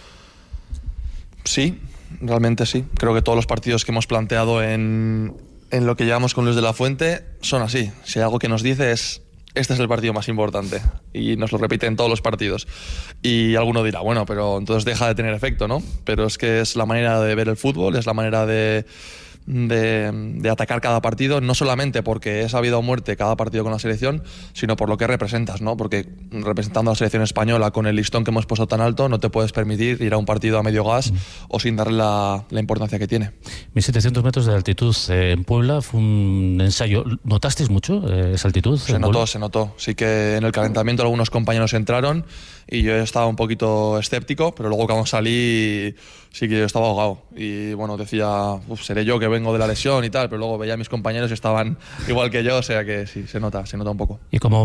Sí, realmente sí. Creo que todos los partidos que hemos planteado en, en lo que llevamos con Luis de la Fuente son así. Si hay algo que nos dice es: este es el partido más importante, y nos lo repite en todos los partidos. Y alguno dirá, bueno, pero entonces deja de tener efecto, ¿no? Pero es que es la manera de ver el fútbol, es la manera de De, de atacar cada partido, no solamente porque es a vida o muerte cada partido con la selección, sino por lo que representas, ¿no? Porque representando a la selección española con el listón que hemos puesto tan alto, no te puedes permitir ir a un partido a medio gas mm. o sin darle la, la importancia que tiene. mil setecientos metros de altitud eh, en Puebla fue un ensayo. ¿Notasteis mucho eh, esa altitud? Se notó, se notó. Sí que en el calentamiento algunos compañeros entraron y yo estaba un poquito escéptico, pero luego cuando salí sí que yo estaba ahogado y bueno, decía, uf, seré yo que vengo de la lesión y tal, pero luego veía a mis compañeros y estaban igual que yo, o sea que sí, se nota, se nota un poco. Y como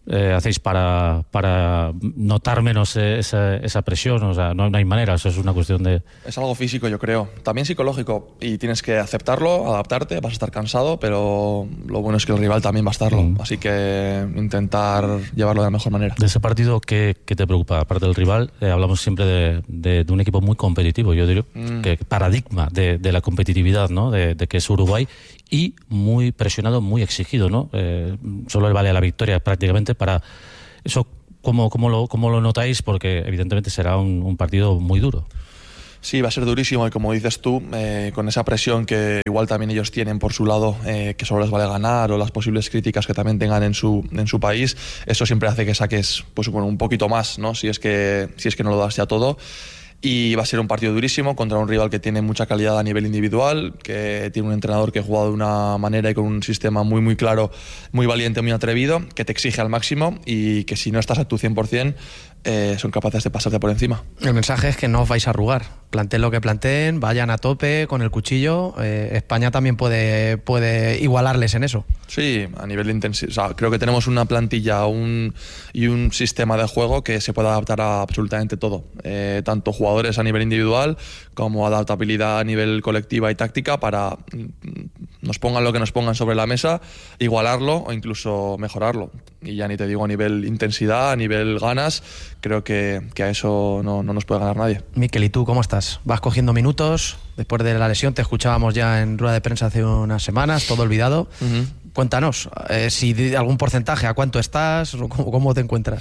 eh, hacéis para, para notar menos esa, esa presión? O sea, no, no hay manera, eso es una cuestión de... Es algo físico, yo creo. También psicológico. Y tienes que aceptarlo, adaptarte, vas a estar cansado, pero lo bueno es que el rival también va a estarlo. Mm. Así que intentar llevarlo de la mejor manera. De ese partido, ¿qué, qué te preocupa? Aparte del rival, eh, hablamos siempre de, de, de un equipo muy competitivo, yo diría, mm. que paradigma de, de la competitividad, ¿no? De, de que es Uruguay, y muy presionado, muy exigido, ¿no? Eh, solo le vale la victoria prácticamente para eso. ¿Cómo, cómo, lo, cómo lo notáis? Porque evidentemente será un, un partido muy duro. Sí, va a ser durísimo y como dices tú, eh, con esa presión que igual también ellos tienen por su lado, eh, que solo les vale ganar, o las posibles críticas que también tengan en su, en su país, eso siempre hace que saques pues, bueno, un poquito más, ¿no? Si es que, si es que no lo das ya todo. Y va a ser un partido durísimo contra un rival que tiene mucha calidad a nivel individual, que tiene un entrenador que ha jugado de una manera y con un sistema muy muy claro, muy valiente, muy atrevido, que te exige al máximo y que si no estás a tu cien por ciento eh, son capaces de pasarte por encima. El mensaje es que no os vais a arrugar. Planteen lo que planteen, vayan a tope con el cuchillo. Eh, España también puede, puede igualarles en eso. Sí, a nivel de intensidad. O sea, creo que tenemos una plantilla un, y un sistema de juego que se puede adaptar a absolutamente todo. Eh, tanto jugadores a nivel individual como adaptabilidad a nivel colectiva y táctica para nos pongan lo que nos pongan sobre la mesa, igualarlo o incluso mejorarlo. Y ya ni te digo a nivel intensidad, a nivel ganas, creo que, que a eso no, no nos puede ganar nadie. Mikel, ¿y tú cómo estás? ¿Vas cogiendo minutos? Después de la lesión te escuchábamos ya en rueda de prensa hace unas semanas, todo olvidado. Uh-huh. Cuéntanos, eh, si algún porcentaje, ¿a cuánto estás? ¿Cómo, cómo te encuentras?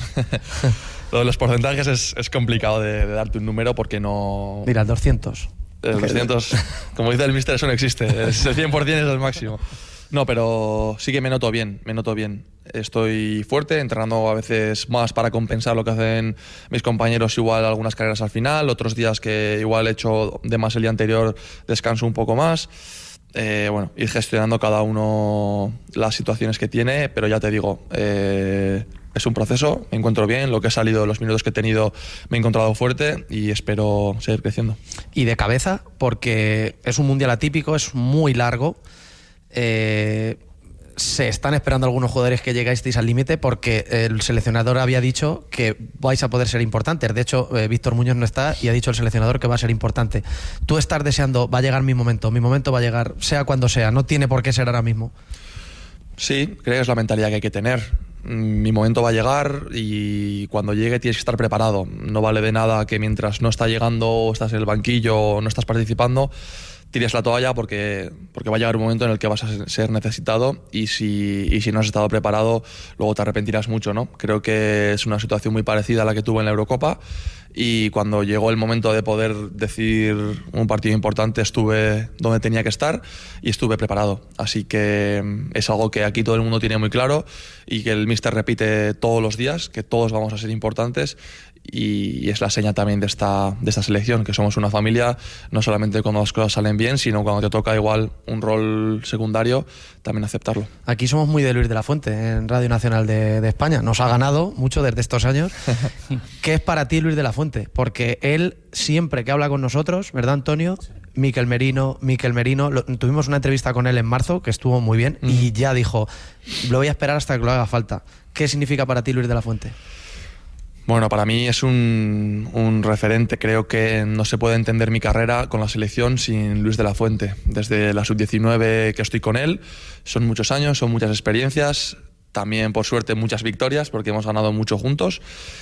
Lo de los porcentajes es, es complicado de, de darte un número porque no... Mira, doscientos. El doscientos, como dice el míster, eso no existe. El cien por ciento es el máximo. No, pero sí que me noto bien, me noto bien. Estoy fuerte, entrenando a veces más para compensar lo que hacen mis compañeros, igual algunas carreras al final, otros días que igual he hecho de más el día anterior, descanso un poco más. Eh, bueno, ir gestionando cada uno las situaciones que tiene, pero ya te digo, eh, es un proceso, me encuentro bien, lo que he salido, los minutos que he tenido me he encontrado fuerte y espero seguir creciendo. Y de cabeza, porque es un mundial atípico, es muy largo, eh, se están esperando algunos jugadores que llegáis al límite porque el seleccionador había dicho que vais a poder ser importantes. De hecho, eh, Víctor Muñoz no está y ha dicho el seleccionador que va a ser importante. Tú estás deseando, va a llegar mi momento, mi momento va a llegar, sea cuando sea, no tiene por qué ser ahora mismo. Sí, creo que es la mentalidad que hay que tener. Mi momento va a llegar y cuando llegue tienes que estar preparado. No vale de nada que mientras no está llegando o estás en el banquillo o no estás participando, tires la toalla porque, porque va a llegar un momento en el que vas a ser necesitado y si, y si no has estado preparado luego te arrepentirás mucho, ¿no? Creo que es una situación muy parecida a la que tuve en la Eurocopa y cuando llegó el momento de poder decidir un partido importante estuve donde tenía que estar y estuve preparado. Así que es algo que aquí todo el mundo tiene muy claro y que el míster repite todos los días, que todos vamos a ser importantes. Y es la seña también de esta, de esta selección, que somos una familia, no solamente cuando las cosas salen bien, sino cuando te toca igual un rol secundario, también aceptarlo. Aquí somos muy de Luis de la Fuente, en Radio Nacional de, de España. Nos ha ganado mucho desde estos años. ¿Qué es para ti Luis de la Fuente? Porque él siempre que habla con nosotros, ¿verdad, Antonio? Sí. Mikel Merino, Mikel Merino, lo, tuvimos una entrevista con él en marzo, que estuvo muy bien, mm. y ya dijo, lo voy a esperar hasta que lo haga falta. ¿Qué significa para ti Luis de la Fuente? Bueno, para mí es un, un referente. Creo que no se puede entender mi carrera con la selección sin Luis de la Fuente. Desde la sub diecinueve que estoy con él, son muchos años, son muchas experiencias, también por suerte muchas victorias porque hemos ganado mucho juntos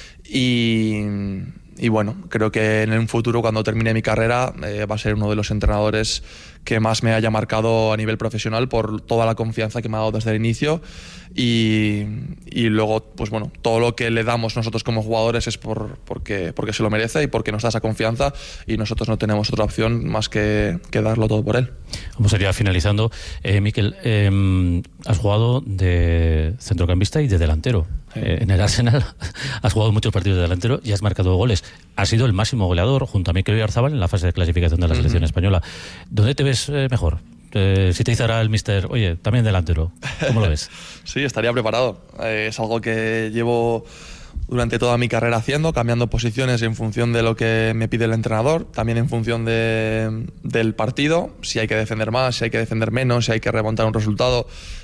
y, y bueno, creo que en un futuro cuando termine mi carrera eh, va a ser uno de los entrenadores que más me haya marcado a nivel profesional por toda la confianza que me ha dado desde el inicio y, y luego pues bueno, todo lo que le damos nosotros como jugadores es por, porque, porque se lo merece y porque nos da esa confianza y nosotros no tenemos otra opción más que, que darlo todo por él. Vamos a ir finalizando. Eh, Mikel, eh, has jugado de centrocampista y de delantero. Sí. Eh, en el Arsenal has jugado muchos partidos de delantero y has marcado goles. Has sido el máximo goleador junto a Mikel Oyarzabal en la fase de clasificación de la selección uh-huh. española. ¿Dónde te ves eh, mejor? Eh, si te dice ahora el míster, oye, también delantero, ¿cómo lo ves? Sí, estaría preparado. Eh, es algo que llevo durante toda mi carrera haciendo, cambiando posiciones en función de lo que me pide el entrenador, también en función de, del partido, si hay que defender más, si hay que defender menos, si hay que remontar un resultado.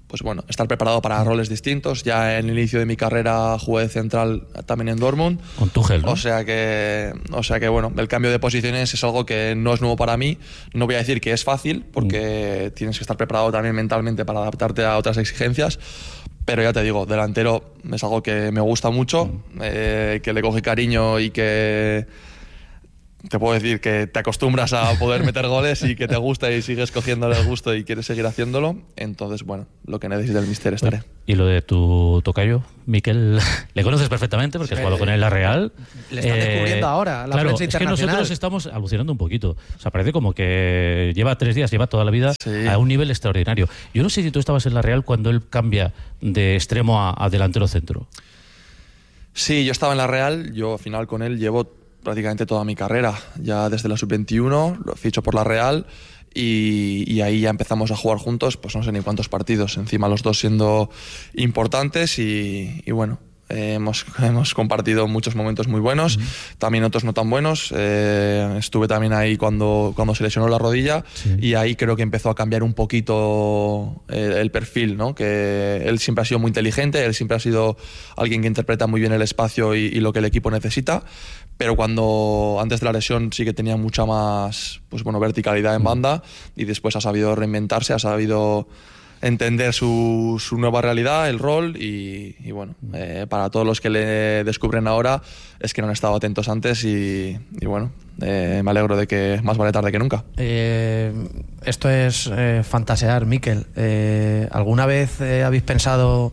pues bueno, estar preparado para roles distintos. Ya en el inicio de mi carrera jugué de central también en Dortmund. Con Tuchel, ¿no? O sea que, o sea que bueno, el cambio de posiciones es algo que no es nuevo para mí. No voy a decir que es fácil, porque mm. tienes que estar preparado también mentalmente para adaptarte a otras exigencias. Pero ya te digo, delantero es algo que me gusta mucho, mm. eh, que le coge cariño y que te puedo decir que te acostumbras a poder meter goles y que te gusta y sigues cogiéndole el gusto y quieres seguir haciéndolo. Entonces, bueno, lo que necesite el míster estaré. Y lo de tu tocayo, Mikel, le conoces perfectamente porque has jugado con él en la Real. Le están eh, descubriendo ahora la claro, prensa internacional. Es que nosotros estamos alucinando un poquito. O sea, parece como que lleva tres días, lleva toda la vida sí. a un nivel extraordinario. Yo no sé si tú estabas en la Real cuando él cambia de extremo a, a delantero centro. Sí, yo estaba en la Real. Yo al final con él llevo prácticamente toda mi carrera, ya desde la sub veintiuno, lo ficho por la Real y, y ahí ya empezamos a jugar juntos, pues no sé ni cuántos partidos, encima los dos siendo importantes y, y bueno, eh, hemos, hemos compartido muchos momentos muy buenos, uh-huh. también otros no tan buenos, eh, estuve también ahí cuando, cuando se lesionó la rodilla sí. y ahí creo que empezó a cambiar un poquito el, el perfil, ¿no? Que él siempre ha sido muy inteligente, él siempre ha sido alguien que interpreta muy bien el espacio y, y lo que el equipo necesita. Pero cuando antes de la lesión sí que tenía mucha más pues bueno, verticalidad en banda y después ha sabido reinventarse, ha sabido entender su, su nueva realidad, el rol y, y bueno, eh, para todos los que le descubren ahora es que no han estado atentos antes y, y bueno, eh, me alegro de que más vale tarde que nunca. Eh, esto es eh, fantasear, Mikel. Eh, ¿Alguna vez eh, habéis pensado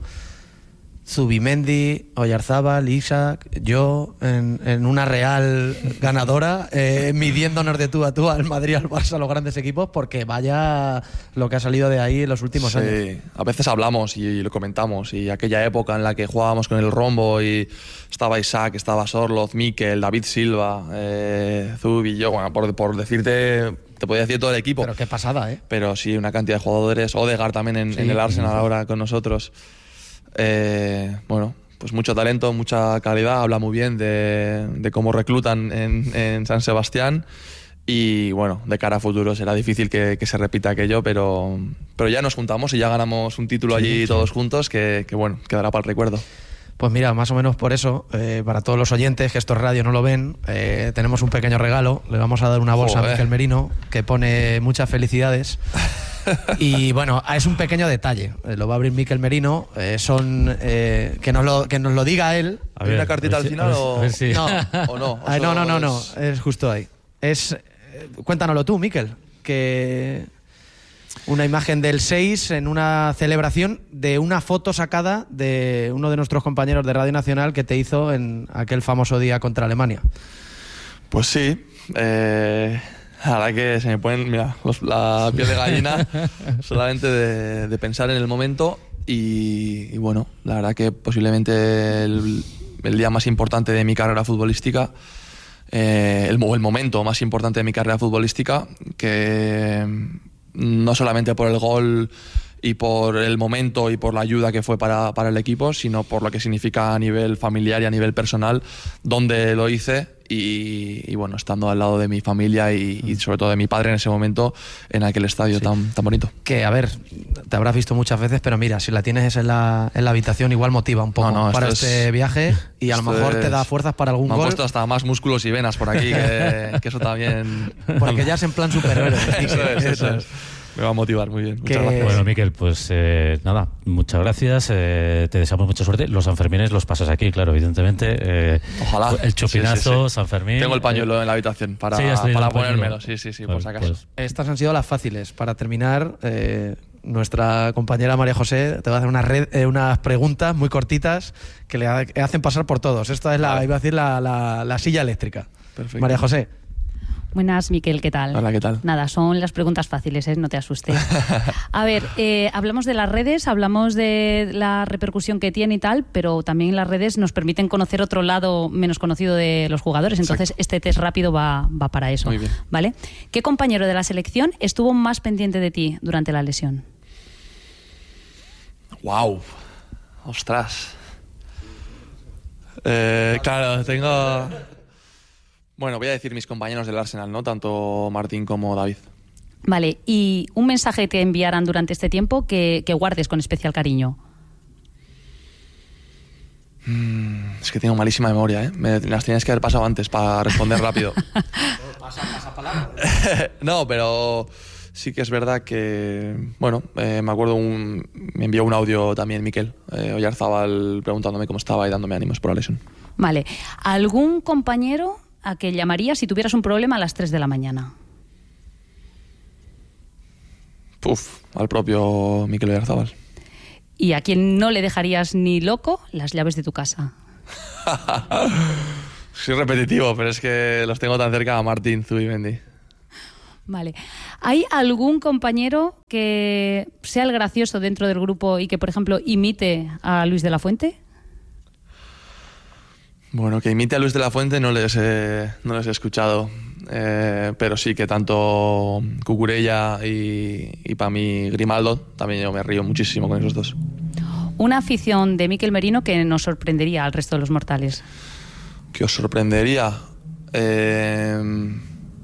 Zubimendi, Oyarzábal, Isaac, yo en, en una Real ganadora, eh, midiéndonos de tú a tú al Madrid, al Barça, a los grandes equipos, porque vaya lo que ha salido de ahí en los últimos sí, años? Sí, a veces hablamos y lo comentamos, y aquella época en la que jugábamos con el rombo y estaba Isaac, estaba Sorloz, Mikel, David Silva, eh, Zubi, yo, bueno, por, por decirte... Te podía decir todo el equipo. Pero qué pasada, ¿eh? Pero sí, una cantidad de jugadores. Odegaard también en, sí, en el Arsenal sí. ahora con nosotros. Eh, bueno, pues mucho talento, mucha calidad. Habla muy bien de, de cómo reclutan en, en San Sebastián. Y bueno, de cara a futuro será difícil que, que se repita aquello, pero, pero ya nos juntamos y ya ganamos un título sí, allí sí. todos juntos que, que bueno, quedará para el recuerdo. Pues mira, más o menos por eso, eh, para todos los oyentes que estos radios no lo ven, eh, tenemos un pequeño regalo. Le vamos a dar una bolsa Joder. a Mikel Merino que pone muchas felicidades. Y bueno, es un pequeño detalle. Eh, lo va a abrir Mikel Merino. Eh, son eh, que, nos lo, que nos lo diga él. ¿Hay una cartita al final o, si... no. o no? Ah, no, no, no, no. Es justo ahí. Es, eh, cuéntanoslo tú, Mikel. Que una imagen del seis en una celebración de una foto sacada de uno de nuestros compañeros de Radio Nacional que te hizo en aquel famoso día contra Alemania. Pues sí. Eh, la verdad que se me ponen, mira, los, la piel de gallina solamente de, de pensar en el momento y, y bueno, la verdad que posiblemente el, el día más importante de mi carrera futbolística, eh, el, el momento más importante de mi carrera futbolística, que no solamente por el gol y por el momento y por la ayuda que fue para, para el equipo, sino por lo que significa a nivel familiar y a nivel personal, donde lo hice y, y bueno, estando al lado de mi familia y, y sobre todo de mi padre en ese momento en aquel estadio sí. tan, tan bonito. Que, a ver, te habrás visto muchas veces, pero mira, si la tienes en la, en la habitación igual motiva un poco no, no, para este es, viaje y a lo mejor es, te da fuerzas para algún me gol. Me han puesto hasta más músculos y venas por aquí, que, que eso también... Porque ya es en plan superhéroe. Eso es, eso es. Me va a motivar muy bien. Muchas gracias. Bueno, Mikel, pues eh, nada, muchas gracias. Eh, te deseamos mucha suerte. Los Sanfermines los pasas aquí, claro, evidentemente. Eh, Ojalá. El chupinazo, sí, sí, sí. San Fermín. Tengo el pañuelo eh, en la habitación para, sí, para ponérmelo. Sí, sí, sí, vale, por si acaso. Pues. Estas han sido las fáciles. Para terminar, eh, nuestra compañera María José te va a hacer unas, red, eh, unas preguntas muy cortitas que le hacen pasar por todos. Esta es la, vale. iba a decir, la, la, la silla eléctrica. Perfecto. María José. Buenas, Mikel, ¿qué tal? Hola, ¿qué tal? Nada, son las preguntas fáciles, ¿eh? No te asustes. A ver, eh, hablamos de las redes, hablamos de la repercusión que tiene y tal, pero también las redes nos permiten conocer otro lado menos conocido de los jugadores, entonces Exacto. este test rápido va, va para eso. Muy bien. ¿Vale? ¿Qué compañero de la selección estuvo más pendiente de ti durante la lesión? ¡Wow! ¡Ostras! Eh, claro, tengo... Bueno, voy a decir mis compañeros del Arsenal, ¿no? Tanto Martín como David. Vale, y un mensaje que te enviaran durante este tiempo que, que guardes con especial cariño. Mm, es que tengo malísima memoria, ¿eh? Me las tienes que haber pasado antes para responder rápido. Pasa, pasa palabra. No, pero sí que es verdad que, bueno, eh, me acuerdo, un, me envió un audio también Mikel eh, Oyarzábal preguntándome cómo estaba y dándome ánimos por la lesión. Vale, ¿algún compañero a que llamarías si tuvieras un problema a las tres de la mañana? Uf, al propio Mikel Oyarzábal. ¿Y a quien no le dejarías ni loco las llaves de tu casa? Soy repetitivo, pero es que los tengo tan cerca a Martín Zubimendi. Vale. ¿Hay algún compañero que sea el gracioso dentro del grupo y que, por ejemplo, imite a Luis de la Fuente? Bueno, que imite a Luis de la Fuente no les he, no les he escuchado, eh, pero sí que tanto Cucurella y, y para mí Grimaldo, también yo me río muchísimo con esos dos. Una afición de Mikel Merino que nos sorprendería al resto de los mortales. ¿Qué os sorprendería? Eh,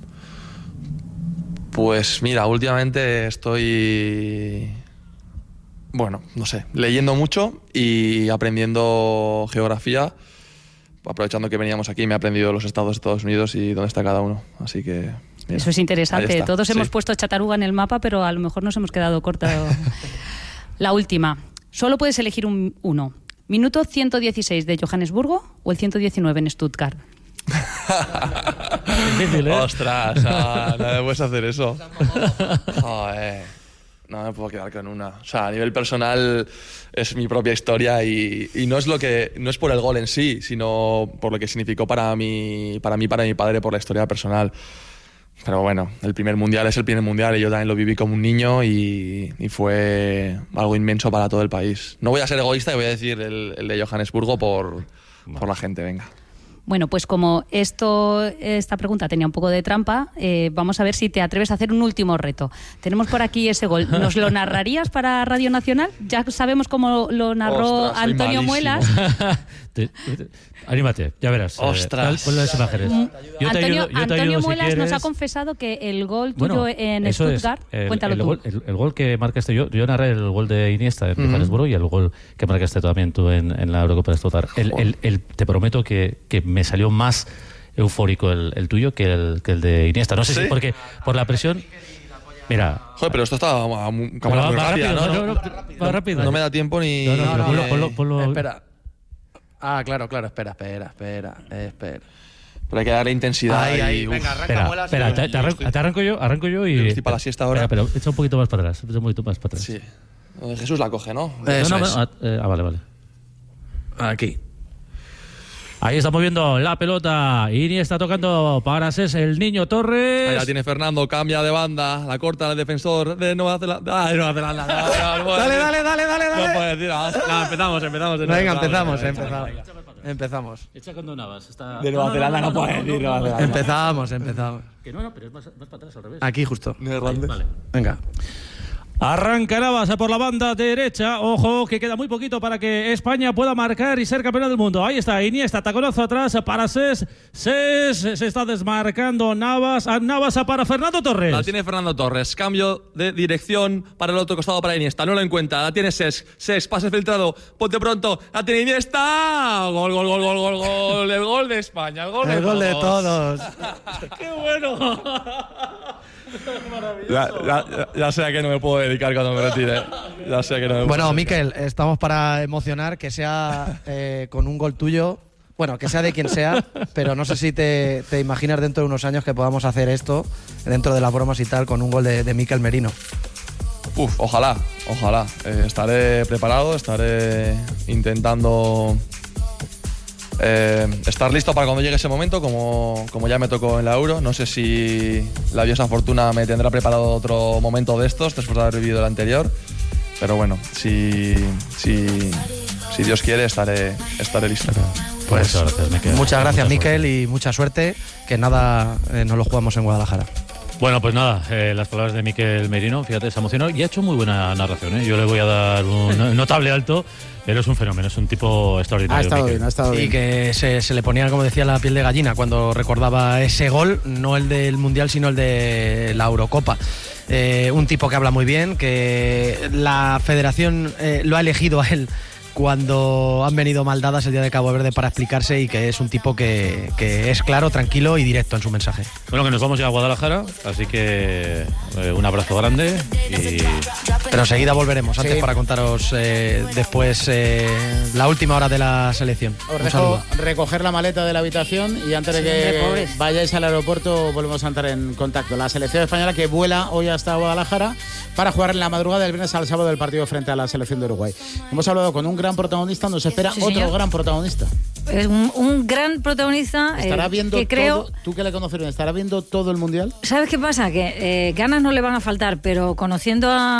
pues mira, últimamente estoy, bueno, no sé, leyendo mucho y aprendiendo geografía. Aprovechando que veníamos aquí, me he aprendido los estados de Estados Unidos y dónde está cada uno. Así que... Mira, eso es interesante. Todos sí. hemos puesto Chataruga en el mapa, pero a lo mejor nos hemos quedado cortos. La última. Solo puedes elegir un, uno. ¿Minuto ciento dieciséis de Johannesburgo o el ciento diecinueve en Stuttgart? Difícil, ¿eh? Ostras, no, no me puedes hacer eso. Joder. No me puedo quedar con una. O sea, a nivel personal es mi propia historia y, y no es lo que no es por el gol en sí, sino por lo que significó para mí, para mí, para mi padre, por la historia personal. Pero bueno, el primer mundial es el primer mundial y yo también lo viví como un niño y, y fue algo inmenso para todo el país. No voy a ser egoísta y voy a decir el, el de Johannesburgo por, por la gente, venga. Bueno, pues como esto, esta pregunta tenía un poco de trampa, eh, vamos a ver si te atreves a hacer un último reto. Tenemos por aquí ese gol. ¿Nos lo narrarías para Radio Nacional? Ya sabemos cómo lo narró Ostras, Antonio Muelas. te, te, anímate, ya verás. Ostras. Eh, ponle las imágenes. Yo Antonio, ayudo, yo Antonio ayudo, Muelas si nos ha confesado que el gol tuyo bueno, en Stuttgart, es, el, cuéntalo el tú. Gol, el, el gol que marcaste yo, yo narré el gol de Iniesta en uh-huh. Johannesburgo y el gol que marcaste también tú en, en la Eurocopa de Stuttgart. El, el, el, te prometo que, que me salió más eufórico el, el tuyo que el, que el de Iniesta. No sé ¿Sí? si porque por la presión... Mira... Joder, pero esto está a, a, a cámara muy rápida, ¿no? No, no, no, no, rápido. No me da tiempo ni... No, no, no, no, ponlo, eh, ponlo, ponlo. Espera. Ah, claro, claro, espera, espera, espera, espera. Pero hay que darle intensidad. Ahí, ahí, y, venga, arranca espera, muelas. Espera, te, te, arranco, te arranco yo, arranco yo y... Estoy para la siesta ahora. Espera, pero echa un poquito más para atrás, echa un poquito más para atrás. Sí. Jesús la coge, ¿no? Eso no, no, es. no, ah, vale, vale. Aquí. Ahí está moviendo la pelota. Iniesta tocando para Ses, el niño Torres. Ahí la tiene Fernando, cambia de banda, la corta el defensor de Nueva Zelanda. Ah, de Nueva Zelanda. No, no, dale, dale, dale, dale, dale. No puedo decir. No, empezamos, empezamos. De nuevo. Venga, empezamos, empezamos, empezamos. Empezamos. Echa con Navas. Está... De Nueva no, Zelanda no, no, no, puede no, decir. No, no, no, empezamos, empezamos. Que no, no, pero es más, más para atrás, al revés. Aquí justo. Ahí, vale. Venga. Arranca Navas por la banda derecha. Ojo, que queda muy poquito para que España pueda marcar y ser campeona del mundo. Ahí está Iniesta, taconazo atrás para Ses. Ses se está desmarcando Navas. Navas para Fernando Torres. La tiene Fernando Torres. Cambio de dirección para el otro costado para Iniesta. No lo encuentra. La tiene Ses. Ses, pase filtrado. Ponte pronto. La tiene Iniesta. Gol, gol, gol, gol, gol, gol. El gol de España. El gol, el de, gol todos. de todos. ¡Qué bueno! Ya, ya, ya, ya sé a qué no me puedo dedicar cuando me retire. Ya sé a qué no me bueno, puedo Mikel, estamos para emocionar que sea eh, con un gol tuyo. Bueno, que sea de quien sea, pero no sé si te, te imaginas dentro de unos años que podamos hacer esto, dentro de las bromas y tal, con un gol de, de Mikel Merino. Uf, ojalá, ojalá. Eh, estaré preparado, estaré intentando eh, estar listo para cuando llegue ese momento, como, como ya me tocó en la Euro. No sé si la diosa Fortuna me tendrá preparado otro momento de estos después de haber vivido el anterior. Pero bueno, si, si, si Dios quiere, estaré, estaré listo. Pues muchas gracias, Mikel. Muchas gracias, Mikel, y mucha suerte, que nada eh, nos lo jugamos en Guadalajara. Bueno, pues nada, eh, las palabras de Mikel Merino, fíjate, se ha emocionado y ha hecho muy buena narración, ¿eh? Yo le voy a dar un notable alto, pero es un fenómeno, es un tipo extraordinario. Ha estado Mikel. bien, ha estado bien. Y que se, se le ponía, como decía, la piel de gallina cuando recordaba ese gol, no el del Mundial, sino el de la Eurocopa. eh, un tipo que habla muy bien, que la federación eh, lo ha elegido a él cuando han venido mal dadas el día de Cabo Verde para explicarse, y que es un tipo que, que es claro, tranquilo y directo en su mensaje. Bueno, que nos vamos ya a Guadalajara, así que eh, un abrazo grande. Y... Pero enseguida volveremos, antes Sí. para contaros eh, después eh, la última hora de la selección. Os Un dejo saludo. recoger la maleta de la habitación y antes de Sí, que hombre, pobres. vayáis al aeropuerto volvemos a entrar en contacto. La selección española que vuela hoy hasta Guadalajara para jugar en la madrugada del viernes al sábado el partido frente a la selección de Uruguay. Hemos hablado con un gran protagonista, nos espera Sí, otro señor. gran protagonista. Es un, un gran protagonista eh, Estará viendo que creo... todo, tú que le conoces bien, ¿estará viendo todo el Mundial? ¿Sabes qué pasa? Que eh, ganas no le van a faltar, pero conociendo a